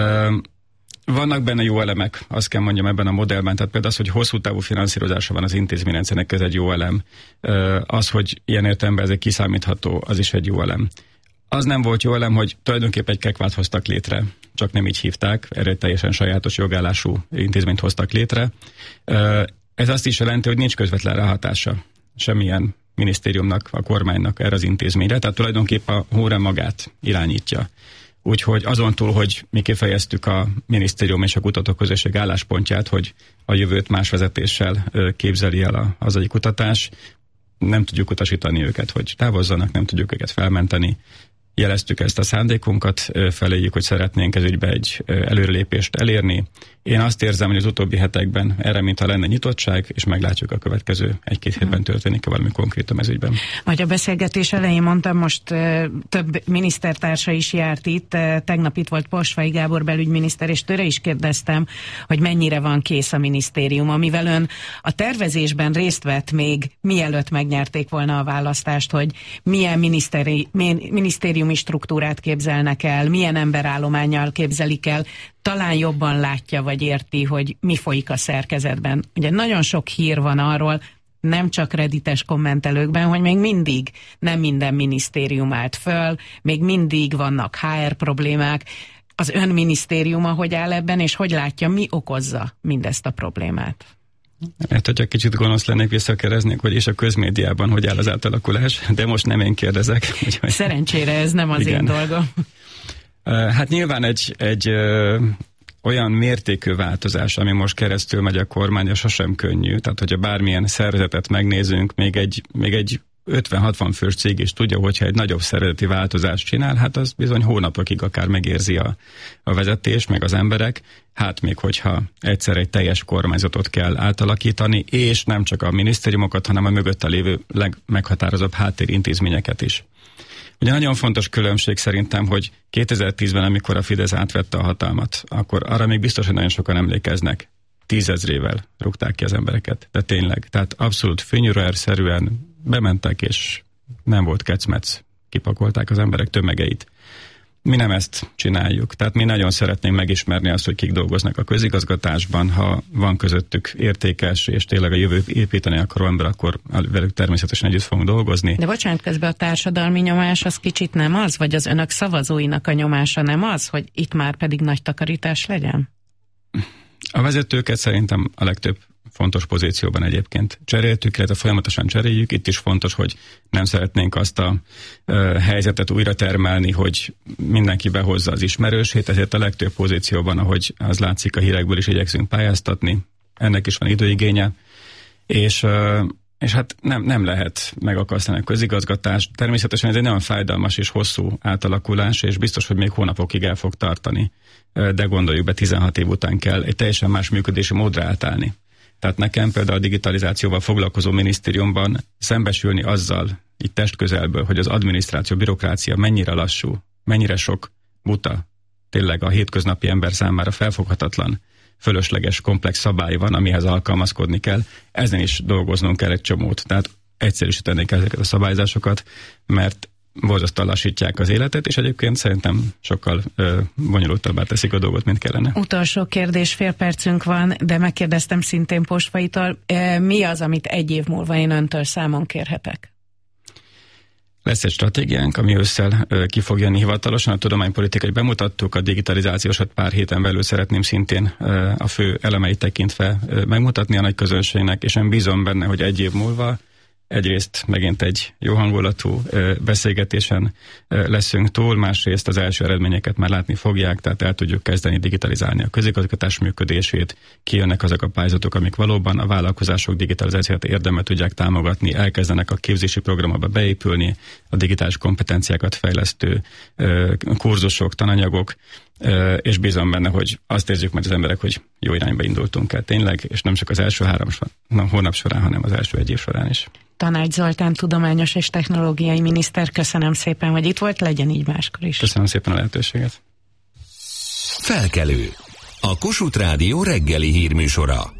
Vannak benne jó elemek, azt kell mondjam ebben a modellben, tehát például az, hogy hosszú távú finanszírozása van az intézményrendszernek, ez egy jó elem. Az, hogy ilyen értelemben ez egy kiszámítható, az is egy jó elem. Az nem volt jó elem, hogy tulajdonképpen egy kekvát hoztak létre, csak nem így hívták, erre teljesen sajátos jogállású intézményt hoztak létre. Ez azt is jelenti, hogy nincs közvetlen ráhatása semmilyen minisztériumnak, a kormánynak erre az intézményre, tehát tulajdonképpen a Hunrend magát irányítja. Úgyhogy azon túl, hogy mi kifejeztük a minisztérium és a kutatóközösség álláspontját, hogy a jövőt más vezetéssel képzeli el a hazai kutatás, nem tudjuk utasítani őket, hogy távozzanak, nem tudjuk őket felmenteni. jeleztük ezt a szándékunkat feléjük, hogy szeretnénk ez ügybe egy előrelépést elérni. Én azt érzem, hogy az utóbbi hetekben erre mintha lenne nyitottság, és meglátjuk a következő 1-2 hétben történik valami konkrétum ez ügyben. Ahogy a beszélgetés elején mondtam, most több minisztertársa is járt itt. Tegnap itt volt Posvai Gábor belügyminiszter, és tőle is kérdeztem, hogy mennyire van kész a minisztérium, amivel ön a tervezésben részt vett még mielőtt megnyerték volna a választást, hogy milyen minisztériumi struktúrát képzelnek el, milyen emberállománnyal képzelik el, talán jobban látja vagy érti, hogy mi folyik a szerkezetben. Ugye nagyon sok hír van arról, nem csak reddites kommentelőkben, hogy még mindig nem minden minisztérium állt föl, még mindig vannak HR problémák. Az ön minisztériuma hogy áll ebben, és hogy látja, mi okozza mindezt a problémát? Hát, hogyha kicsit gonosz lennék, visszakérdeznék, hogy és a közmédiában hogy áll az átalakulás, de most nem én kérdezek. Úgyhogy... Szerencsére ez nem az Igen. én dolgom. Hát nyilván egy olyan mértékű változás, ami most keresztül megy a kormány, sosem könnyű. Tehát, hogyha bármilyen szervezetet megnézünk, még egy 50-60 fős cég is tudja, hogyha egy nagyobb szervezeti változást csinál, hát az bizony hónapokig akár megérzi a vezetés, meg az emberek. Hát még hogyha egyszer egy teljes kormányzatot kell átalakítani, és nem csak a minisztériumokat, hanem a mögötte lévő legmeghatározóbb háttérintézményeket is. Ugye nagyon fontos különbség szerintem, hogy 2010-ben, amikor a Fidesz átvette a hatalmat, akkor arra még biztos, hogy nagyon sokan emlékeznek. 10 000-rével rúgták ki az embereket. De tényleg, tehát abszolút Fünyurer-szerűen bementek, és nem volt kecmec. Kipakolták az emberek tömegeit. Mi nem ezt csináljuk. Tehát mi nagyon szeretnénk megismerni azt, hogy kik dolgoznak a közigazgatásban, ha van közöttük értékes, és tényleg a jövő építeni akaró ember, akkor velük természetesen együtt fogunk dolgozni. De bocsánat, közben a társadalmi nyomás az kicsit nem az, vagy az önök szavazóinak a nyomása nem az, hogy itt már pedig nagy takarítás legyen? A vezetőket szerintem a legtöbb fontos pozícióban egyébként cseréltük, illetve folyamatosan cseréljük. Itt is fontos, hogy nem szeretnénk azt a helyzetet újra termelni, hogy mindenki behozza az ismerősét, ezért a legtöbb pozícióban, ahogy az látszik a hírekből is, igyekszünk pályáztatni. Ennek is van időigénye, és hát nem lehet megakasztani a közigazgatást. Természetesen ez egy nagyon fájdalmas és hosszú átalakulás, és biztos, hogy még hónapokig el fog tartani. De gondoljuk be, 16 év után kell egy teljesen más működési módra átállni. Tehát nekem például a digitalizációval foglalkozó minisztériumban szembesülni azzal, így testközelből, hogy az adminisztráció, bürokrácia mennyire lassú, mennyire sok buta, tényleg a hétköznapi ember számára felfoghatatlan, fölösleges, komplex szabály van, amihez alkalmazkodni kell. Ezen is dolgoznunk kell egy csomót. Tehát egyszerűsítenék ezeket a szabályzásokat, mert borzasztóan lassítják az életet, és egyébként szerintem sokkal bonyolultabbá teszik a dolgot, mint kellene. Utolsó kérdés, fél percünk van, de megkérdeztem szintén Posvaitól, mi az, amit 1 év múlva én öntől számon kérhetek? Lesz egy stratégiánk, ami ősszel ki fog jönni hivatalosan. A tudománypolitikát bemutattuk, a digitalizációsat pár héten belül szeretném szintén a fő elemeit tekintve megmutatni a nagy közönségnek, és én bízom benne, hogy 1 év múlva egyrészt megint egy jó hangulatú beszélgetésen leszünk túl, másrészt az első eredményeket már látni fogják, tehát el tudjuk kezdeni digitalizálni a közigazgatás működését, kijönnek azok a pályázatok, amik valóban a vállalkozások digitalizációt érdemel tudják támogatni, elkezdenek a képzési programokba beépülni, a digitális kompetenciákat fejlesztő kurzusok, tananyagok, és bízom benne, hogy azt érzük majd az emberek, hogy jó irányba indultunk el tényleg, és nem csak az első 3 hónap során, hanem az első 1 év során is. Tanács Zoltán tudományos és technológiai miniszter, köszönöm szépen, hogy itt volt, legyen így máskor is. Köszönöm szépen a lehetőséget. Felkelő. A Kossuth Rádió reggeli hírműsora.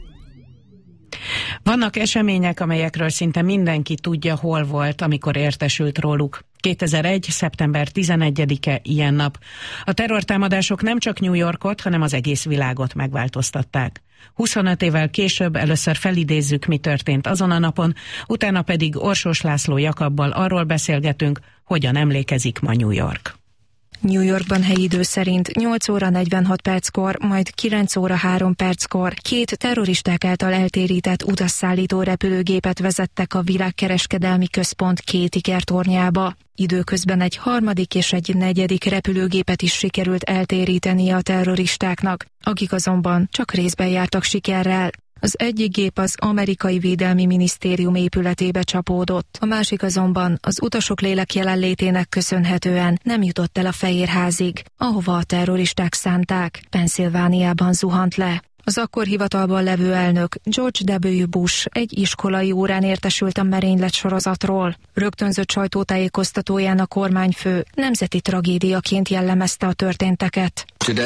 Vannak események, amelyekről szinte mindenki tudja, hol volt, amikor értesült róluk. 2001. szeptember 11-e ilyen nap. A terrortámadások nem csak New Yorkot, hanem az egész világot megváltoztatták. 25 évvel később először felidézzük, mi történt azon a napon, utána pedig Orsós László Jakabbal arról beszélgetünk, hogyan emlékezik ma New York. New Yorkban helyi idő szerint 8 óra 46 perckor, majd 9 óra 3 perckor 2 terroristák által eltérített utasszállító repülőgépet vezettek a világkereskedelmi központ 2 ikertornyába. Időközben egy 3. és egy 4. repülőgépet is sikerült eltéríteni a terroristáknak, akik azonban csak részben jártak sikerrel. Az egyik gép az amerikai Védelmi Minisztérium épületébe csapódott, a másik azonban az utasok lélek jelenlétének köszönhetően nem jutott el a Fehérházig, ahova a terroristák szánták. Pennsylvániában zuhant le. Az akkor hivatalban levő elnök George W. Bush egy iskolai órán értesült a merénylet sorozatról. Rögtönzött sajtótájékoztatóján a kormányfő nemzeti tragédiaként jellemezte a történteket.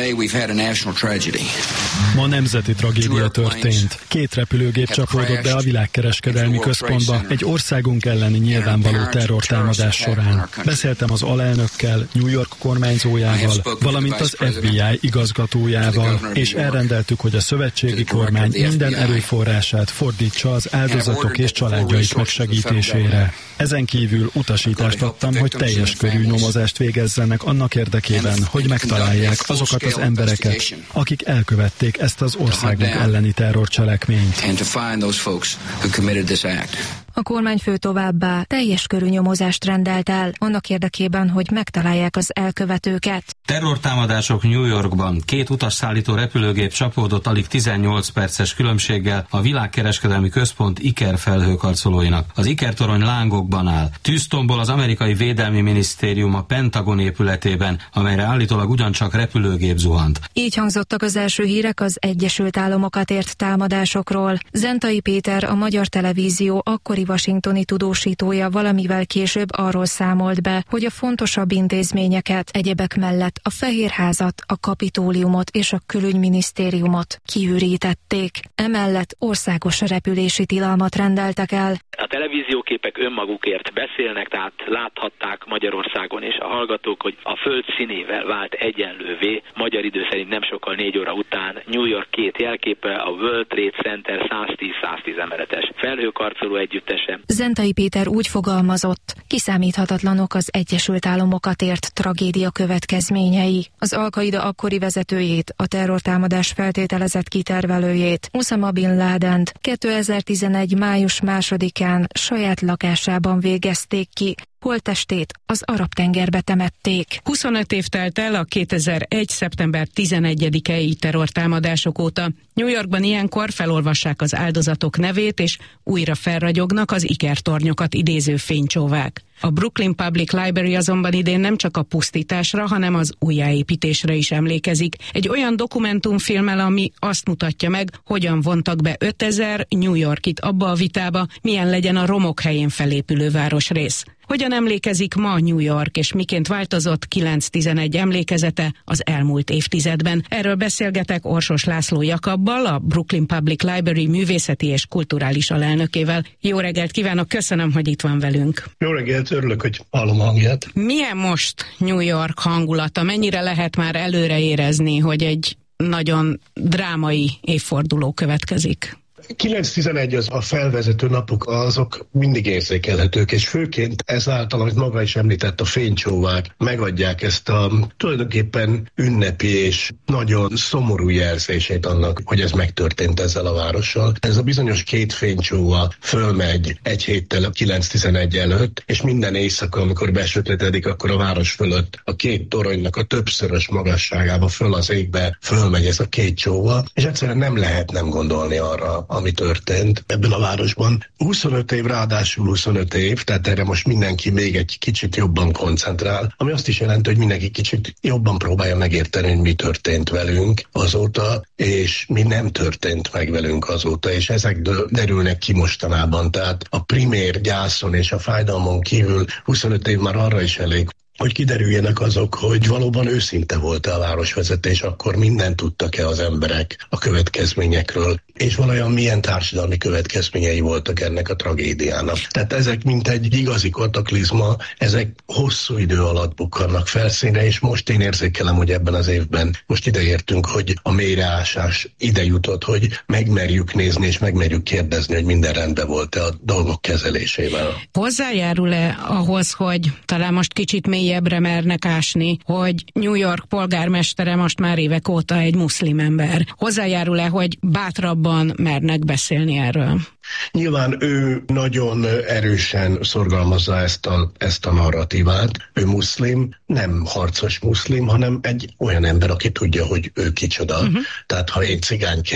Ma nemzeti tragédia történt. 2 repülőgép csapódott be a világkereskedelmi központba egy országunk elleni nyilvánvaló terrortámadás során. Beszéltem az alelnökkel, New York kormányzójával, valamint az FBI igazgatójával, és elrendeltük, hogy a szövetségi kormány minden erőforrását fordítsa az áldozatok és családjaik megsegítésére. Ezen kívül utasítást adtam, hogy teljes körű nyomozást végezzenek annak érdekében, hogy megtalálják azokat az embereket, akik elkövették ezt az országunk elleni terrorcselekményt. A kormányfő továbbá teljes körű nyomozást rendelt el, annak érdekében, hogy megtalálják az elkövetőket. Terrortámadások New Yorkban. 2 utasszállító repülőgép csapódott alig 18 perces különbséggel a világkereskedelmi központ Iker felhőkarcolóinak. Az Iker torony lángokban áll. Tűztombol az amerikai Védelmi Minisztérium a Pentagon épületében, amelyre állítólag ugyancsak repülőgép zuhant. Így hangzottak az első hírek az Egyesült Államokat ért támadásokról. Zentai Péter, a Magyar Televízió akkori washingtoni tudósítója valamivel később arról számolt be, hogy a fontosabb intézményeket, egyebek mellett a Fehérházat, a Kapitóliumot és a Külügyminisztériumot kiürítették. Emellett országos repülési tilalmat rendeltek el. A televízióképek önmagukért beszélnek, tehát láthatták Magyarországon és a hallgatók, hogy a föld színével vált egyenlővé, magyar idő szerint nem sokkal 4 óra után New York 2 jelképe, a World Trade Center 110-110 emeletes felhőkarcoló együttese. Zentai Péter úgy fogalmazott, kiszámíthatatlanok az Egyesült Államokat ért tragédia következményei. Az Al-Qaida akkori vezetőjét, a terrortámadás feltételezett kitervelőjét, Uszama bin Ládent 2011. május 2-án saját lakásában végezték ki. Holttestét az Arab-tengerbe temették. 25 év telt el a 2001. szeptember 11-i terrortámadások óta. New Yorkban ilyenkor felolvassák az áldozatok nevét, és újra felragyognak az ikertornyokat idéző fénycsóvák. A Brooklyn Public Library azonban idén nem csak a pusztításra, hanem az újjáépítésre is emlékezik. Egy olyan dokumentumfilmmel, ami azt mutatja meg, hogyan vontak be 5000 New Yorkit abba a vitába, milyen legyen a romok helyén felépülő városrész. Hogyan emlékezik ma New York, és miként változott 9/11 emlékezete az elmúlt évtizedben? Erről beszélgetek Orsos László Jakabbal, a Brooklyn Public Library művészeti és kulturális alelnökével. Jó reggelt kívánok, köszönöm, hogy itt van velünk. Jó reggelt, örülök, hogy hallom hangját. Milyen most New York hangulata? Mennyire lehet már előre érezni, hogy egy nagyon drámai évforduló következik? 9/11 az a felvezető napok, azok mindig érzékelhetők, és főként ezáltal, amit maga is említett, a fénycsóvák megadják ezt a tulajdonképpen ünnepi és nagyon szomorú jelzését annak, hogy ez megtörtént ezzel a várossal. Ez a bizonyos 2 fénycsóva fölmegy egy héttel 9/11 előtt, és minden éjszaka, amikor besötétedik, akkor a város fölött a 2 toronynak a többszörös magasságába föl az égbe fölmegy ez a 2 csóva, és egyszerűen nem lehet nem gondolni arra, ami történt ebben a városban. 25 év, ráadásul 25 év, tehát erre most mindenki még egy kicsit jobban koncentrál, ami azt is jelenti, hogy mindenki kicsit jobban próbálja megérteni, hogy mi történt velünk azóta, és mi nem történt meg velünk azóta, és ezek derülnek ki mostanában. Tehát a primér gyászon és a fájdalmon kívül 25 év már arra is elég, hogy kiderüljenek azok, hogy valóban őszinte volt a városvezetés, akkor mindent tudtak-e az emberek a következményekről, és valójában milyen társadalmi következményei voltak ennek a tragédiának. Tehát ezek mint egy igazi kataklizma, ezek hosszú idő alatt bukkannak felszínre, és most én érzékelem, hogy ebben az évben most ideértünk, hogy a mélyreásás ide jutott, hogy megmerjük nézni, és megmerjük kérdezni, hogy minden rendben volt-e a dolgok kezelésével. Hozzájárul-e ahhoz, hogy talán most kicsit mélyebbre mernek ásni, hogy New York polgármestere most már évek óta egy muszlim ember? Hozzájárul-e, hogy bátrabban mernek beszélni erről? Nyilván ő nagyon erősen szorgalmazza ezt a narratívát. Ő muszlim, nem harcos muszlim, hanem egy olyan ember, aki tudja, hogy ő kicsoda. Tehát ha én cigányként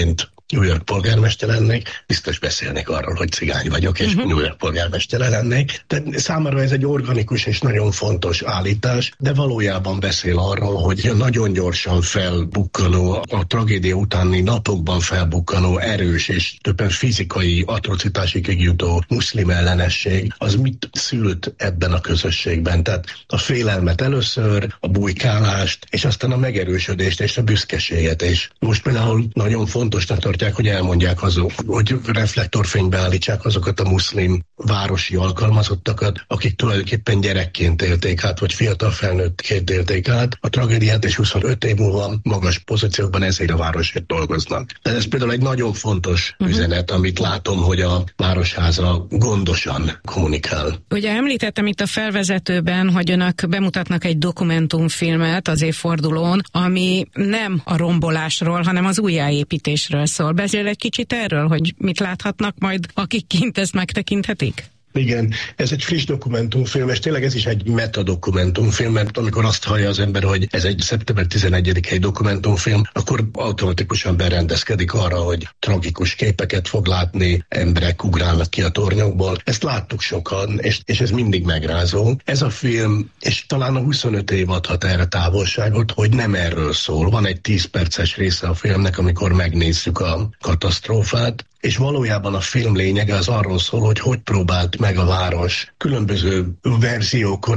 New York polgármester lennék, biztos beszélnék arról, hogy cigány vagyok, és New York polgármestere lennék. Tehát számára ez egy organikus és nagyon fontos állítás, de valójában beszél arról, hogy nagyon gyorsan felbukkanó, a tragédia utáni napokban felbukkanó erős és többen fizikai atrocitásig jutó muszlim ellenesség, az mit szült ebben a közösségben. Tehát a félelmet először, a bujkálást, és aztán a megerősödést és a büszkeséget. És most például nagyon fontosnak tartják, hogy elmondják azok, hogy reflektorfénybe állítsák azokat a muszlim városi alkalmazottakat, akik tulajdonképpen gyerekként élték át, vagy fiatal felnőttként élték át a tragédiát, és 25 év múlva magas pozíciókban ezért a városért dolgoznak. Tehát ez például egy nagyon fontos üzenet, amit látom, hogy a Városháza gondosan kommunikál. Ugye említettem itt a felvezetőben, hogy önök bemutatnak egy dokumentumfilmet az évfordulón, ami nem a rombolásról, hanem az újjáépítésről szól. Beszél egy kicsit erről, hogy mit láthatnak majd, akik kint ezt megtekinthetik? Igen, ez egy friss dokumentumfilm, és tényleg ez is egy metadokumentumfilm, mert amikor azt hallja az ember, hogy ez egy szeptember 11-i dokumentumfilm, akkor automatikusan berendezkedik arra, hogy tragikus képeket fog látni, emberek ugrálnak ki a tornyokból. Ezt láttuk sokan, és ez mindig megrázó. Ez a film, és talán a 25 év adhat erre távolságot, hogy nem erről szól. Van egy 10 perces része a filmnek, amikor megnézzük a katasztrófát, és valójában a film lényege az arról szól, hogy próbált meg a város különböző verziókon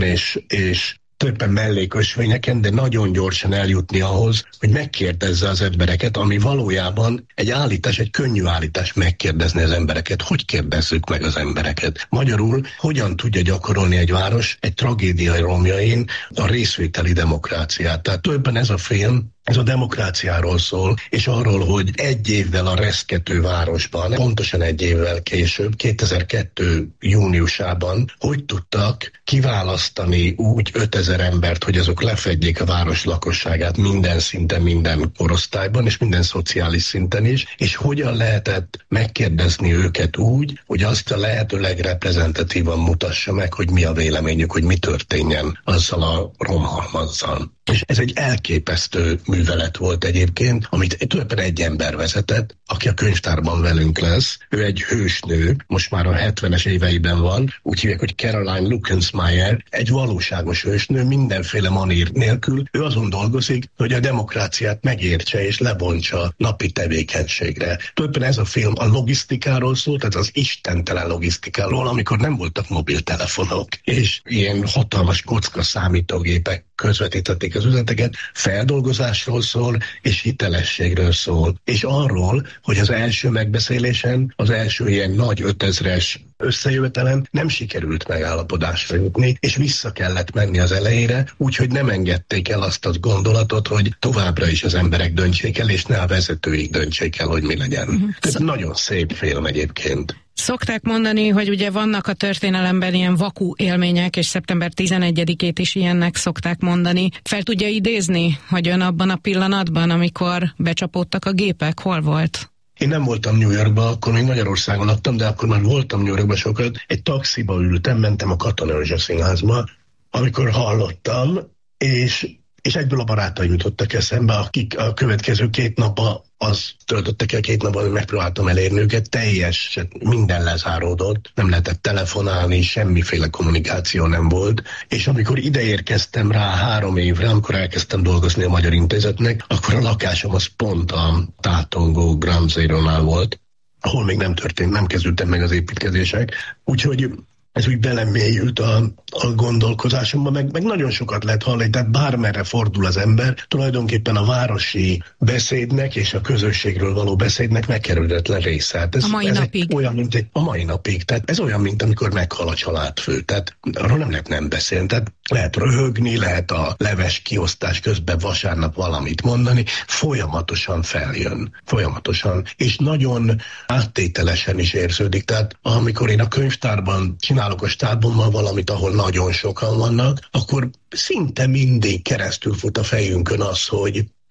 és többen mellékösvényeken, de nagyon gyorsan eljutni ahhoz, hogy megkérdezze az embereket, ami valójában egy állítás, egy könnyű állítás megkérdezni az embereket. Hogy kérdezzük meg az embereket? Magyarul, hogyan tudja gyakorolni egy város egy tragédia romjain a részvételi demokráciát? Tehát többen ez a film, ez a demokráciáról szól, és arról, hogy egy évvel a reszkető városban, pontosan egy évvel később, 2002. júniusában, hogy tudtak kiválasztani úgy 5000 embert, hogy azok lefedjék a város lakosságát minden szinten, minden korosztályban, és minden szociális szinten is, és hogyan lehetett megkérdezni őket úgy, hogy azt a lehető legreprezentatívan mutassa meg, hogy mi a véleményük, hogy mi történjen azzal a romhalmazzal. És ez egy elképesztő művelet volt egyébként, amit tulajdonképpen egy ember vezetett, aki a könyvtárban velünk lesz. Ő egy hősnő, most már a 70-es éveiben van, úgy hívják, hogy Caroline Lucensmeyer, egy valóságos hősnő, mindenféle manír nélkül. Ő azon dolgozik, hogy a demokráciát megértse és lebontsa napi tevékenységre. Tulajdonképpen ez a film a logisztikáról szól, tehát az istentelen logisztikáról, amikor nem voltak mobiltelefonok, és ilyen hatalmas kocka számítógépek közvetítették az üzeneteket, feldolgozásról szól, és hitelességről szól. És arról, hogy az első megbeszélésen, az első ilyen nagy 5000-es összejövetelen nem sikerült megállapodásra jutni, és vissza kellett menni az elejére, úgyhogy nem engedték el azt a gondolatot, hogy továbbra is az emberek döntsék el, és ne a vezetőik döntsék el, hogy mi legyen. Tehát nagyon szép film egyébként. Szokták mondani, hogy ugye vannak a történelemben ilyen vakú élmények, és szeptember 11-ét is ilyennek szokták mondani. Fel tudja idézni, hogy ön abban a pillanatban, amikor becsapódtak a gépek, hol volt? Én nem voltam New Yorkban, akkor még Magyarországon laktam, de akkor már voltam New Yorkban sokat. Egy taxiba ültem, mentem a Katona József Színházba, amikor hallottam, és egyből a barátaim jutottak eszembe, akik a következő 2 napban az töltöttek el 2 napban, hogy megpróbáltam elérni őket, teljesen minden lezáródott, nem lehetett telefonálni, semmiféle kommunikáció nem volt, és amikor ide érkeztem rá 3 évre, amikor elkezdtem dolgozni a Magyar Intézetnek, akkor a lakásom az pont a tátongó Ground Zero-nál volt, ahol még nem kezdődtek meg az építkezések, úgyhogy ez úgy belemélyült a gondolkozásomba, meg nagyon sokat lehet hallani, tehát bármerre fordul az ember, tulajdonképpen a városi beszédnek és a közösségről való beszédnek megkerülhetetlen része. Hát a mai napig. Olyan, mint a mai napig. Tehát ez olyan, mint amikor meghal a családfő. Tehát arról nem lehet nem beszélni. Tehát lehet röhögni, lehet a leves kiosztás közben vasárnap valamit mondani, folyamatosan feljön. Folyamatosan. És nagyon áttételesen is érződik. Tehát amikor én a könyvtárban csinálok a stábommal valamit, ahol nagyon sokan vannak, akkor szinte mindig keresztül fut a fejünkön az, hogy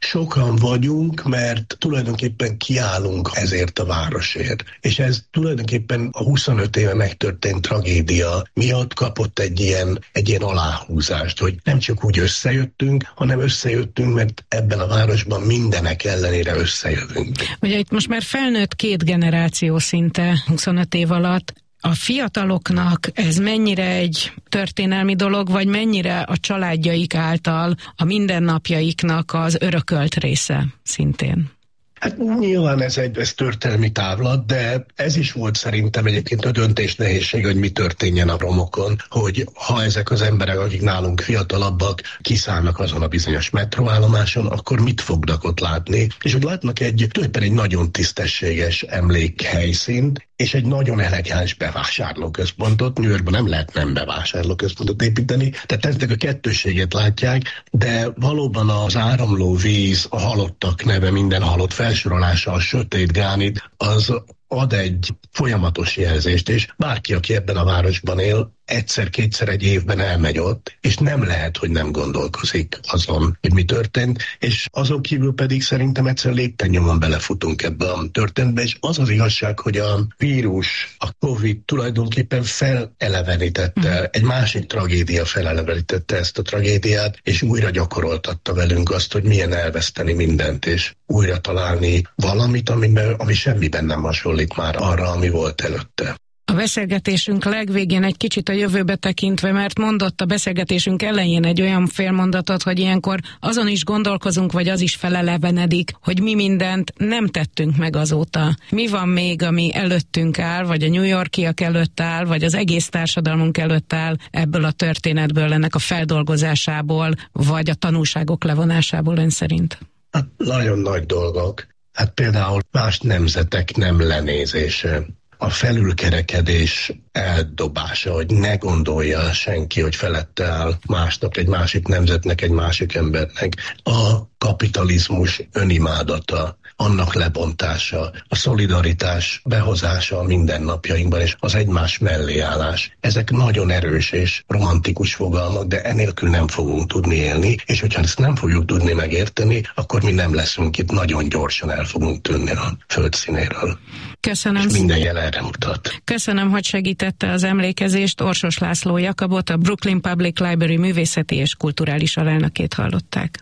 Sokan vagyunk, mert tulajdonképpen kiállunk ezért a városért. És ez tulajdonképpen a 25 éve megtörtént tragédia miatt kapott egy ilyen aláhúzást, hogy nem csak úgy összejöttünk, hanem összejöttünk, mert ebben a városban mindenek ellenére összejövünk. Ugye itt most már felnőtt 2 generáció szinte 25 év alatt. A fiataloknak ez mennyire egy történelmi dolog, vagy mennyire a családjaik által a mindennapjaiknak az örökölt része szintén? Hát nyilván ez történelmi távlat, de ez is volt szerintem egyébként a döntés nehézség, hogy mi történjen a romokon, hogy ha ezek az emberek, akik nálunk fiatalabbak, kiszállnak azon a bizonyos metróállomáson, akkor mit fognak ott látni? És hogy látnak tulajdonképpen egy nagyon tisztességes emlékhelyszínt, és egy nagyon elegáns bevásárlóközpontot. New Yorkban nem lehet nem bevásárlóközpontot építeni, tehát ezek a kettőséget látják, de valóban az áramló víz, a halottak neve, minden halott felsorolása, a sötét gránit, az ad egy folyamatos jelzést, és bárki, aki ebben a városban él, egyszer-kétszer egy évben elmegy ott, és nem lehet, hogy nem gondolkozik azon, hogy mi történt, és azon kívül pedig szerintem egyszer lépten-nyomon belefutunk ebbe a történetbe, és az az igazság, hogy a vírus, a Covid tulajdonképpen felelevenítette, egy másik tragédia felelevenítette ezt a tragédiát, és újra gyakoroltatta velünk azt, hogy milyen elveszteni mindent, és újra találni valamit, ami semmiben nem hasonlít már arra, ami volt előtte. A beszélgetésünk legvégén egy kicsit a jövőbe tekintve, mert mondott a beszélgetésünk elején egy olyan félmondatot, hogy ilyenkor azon is gondolkozunk, vagy az is felelevenedik, hogy mi mindent nem tettünk meg azóta. Mi van még, ami előttünk áll, vagy a New Yorkiak előtt áll, vagy az egész társadalmunk előtt áll ebből a történetből, ennek a feldolgozásából, vagy a tanulságok levonásából ön szerint? Hát nagyon nagy dolgok. Hát például más nemzetek nem lenézése. A felülkerekedés eldobása, hogy ne gondolja senki, hogy felette áll másnak, egy másik nemzetnek, egy másik embernek. A kapitalizmus önimádata, annak lebontása, a szolidaritás behozása a mindennapjainkban, és az egymás mellé állás. Ezek nagyon erős és romantikus fogalmak, de enélkül nem fogunk tudni élni, és hogyha ezt nem fogjuk tudni megérteni, akkor mi nem leszünk itt, nagyon gyorsan el fogunk tűnni a földszínéről. Köszönöm. És minden jel erre mutat. Köszönöm, hogy segítette az emlékezést. Orsos László Jakabot, a Brooklyn Public Library művészeti és kulturális alelnökét hallották.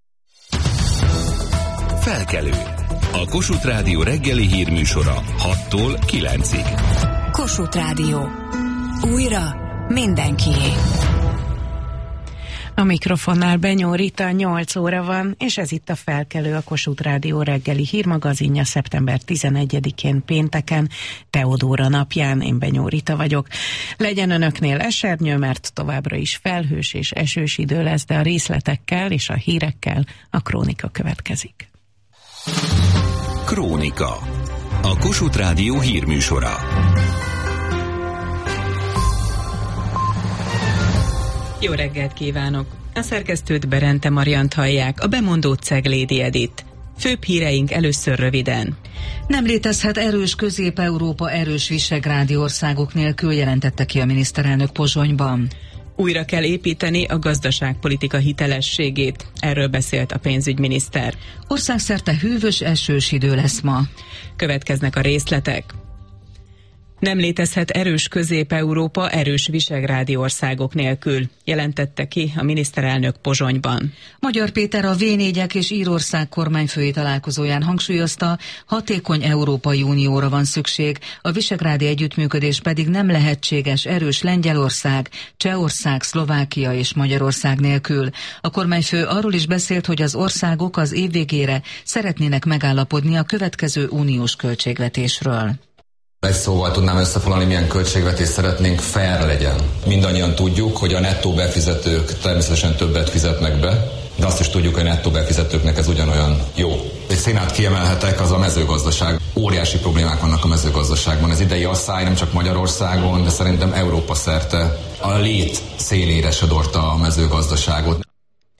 Felkelő. A Kossuth Rádió reggeli hírműsora 6-tól 9-ig. Kossuth Rádió. Újra mindenkié. A mikrofonnál Benyó Rita, 8 óra van, és ez itt a Felkelő, a Kossuth Rádió reggeli hírmagazinja szeptember 11-én pénteken, Teodóra napján. Én Benyó Rita vagyok. Legyen önöknél esernyő, mert továbbra is felhős és esős idő lesz, de a részletekkel és a hírekkel a Krónika következik. Krónika. A Kossuth Rádió hírműsora. Jó reggelt kívánok! A szerkesztőt Berente Mariant hallják, a bemondót Ceglédi Edit. Főbb híreink először röviden. Nem létezhet erős Közép-Európa erős visegrádi országok nélkül, jelentette ki a miniszterelnök Pozsonyban. Újra kell építeni a gazdaságpolitika hitelességét, erről beszélt a pénzügyminiszter. Országszerte hűvös, esős idő lesz ma. Következnek a részletek. Nem létezhet erős Közép-Európa erős visegrádi országok nélkül, jelentette ki a miniszterelnök Pozsonyban. Magyar Péter a V4-ek és Írország kormányfői találkozóján hangsúlyozta, hatékony Európai Unióra van szükség, a visegrádi együttműködés pedig nem lehetséges erős Lengyelország, Csehország, Szlovákia és Magyarország nélkül. A kormányfő arról is beszélt, hogy az országok az év végére szeretnének megállapodni a következő uniós költségvetésről. Egy szóval tudnám összefoglalni, milyen költségvetést szeretnénk, fair legyen. Mindannyian tudjuk, hogy a nettó befizetők természetesen többet fizetnek be, de azt is tudjuk, hogy a nettó befizetőknek ez ugyanolyan jó. Egy színát kiemelhetek, az a mezőgazdaság. Óriási problémák vannak a mezőgazdaságban. Az idei asszály nem csak Magyarországon, de szerintem Európa szerte a lét szélére sodorta a mezőgazdaságot.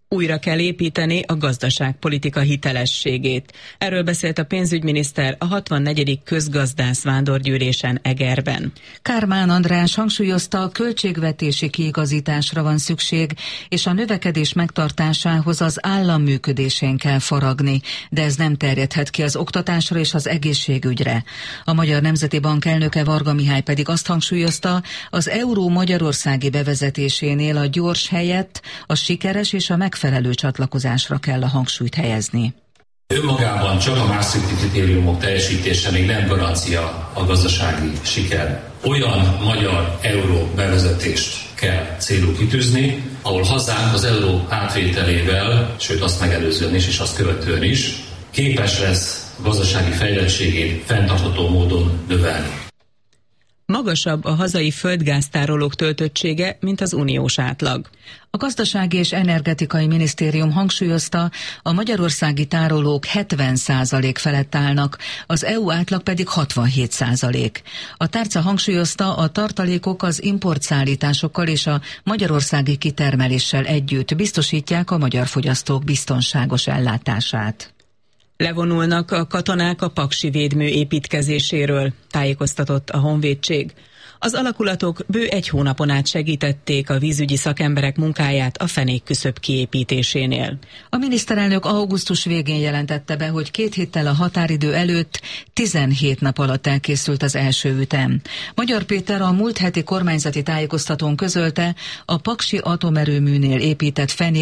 Újra kell építeni a gazdaságpolitika hitelességét. Erről beszélt a pénzügyminiszter a 64. közgazdász vándorgyűlésen Egerben. Kármán András hangsúlyozta, a költségvetési kiigazításra van szükség, és a növekedés megtartásához az állam működésén kell faragni, de ez nem terjedhet ki az oktatásra és az egészségügyre. A Magyar Nemzeti Bank elnöke Varga Mihály pedig azt hangsúlyozta, az euró magyarországi bevezetésénél a gyors helyett a sikeres és a megfelelő csatlakozásra kell a hangsúlyt helyezni. Önmagában csak a Maastrichti kritériumok teljesítése még nem garancia a gazdasági siker. Olyan magyar euró bevezetést kell célul kitűzni, ahol hazánk az euró átvételével, sőt azt megelőzően is és azt követően is képes lesz a gazdasági fejlettségét fenntartható módon növelni. Magasabb a hazai földgáztárolók töltöttsége, mint az uniós átlag. A Gazdasági és Energetikai Minisztérium hangsúlyozta, a magyarországi tárolók 70% felett állnak, az EU átlag pedig 67%. A tárca hangsúlyozta, a tartalékok az importszállításokkal és a magyarországi kitermeléssel együtt biztosítják a magyar fogyasztók biztonságos ellátását. Levonulnak a katonák a paksi védmű építkezéséről, tájékoztatott a Honvédség. Az alakulatok bő 1 hónapon át segítették a vízügyi szakemberek munkáját a fenékküszöb kiépítésénél. A miniszterelnök augusztus végén jelentette be, hogy 2 héttel a határidő előtt 17 nap alatt elkészült az első ütem. Magyar Péter a múlt heti kormányzati tájékoztatón közölte, a paksi atomerőműnél épített fenék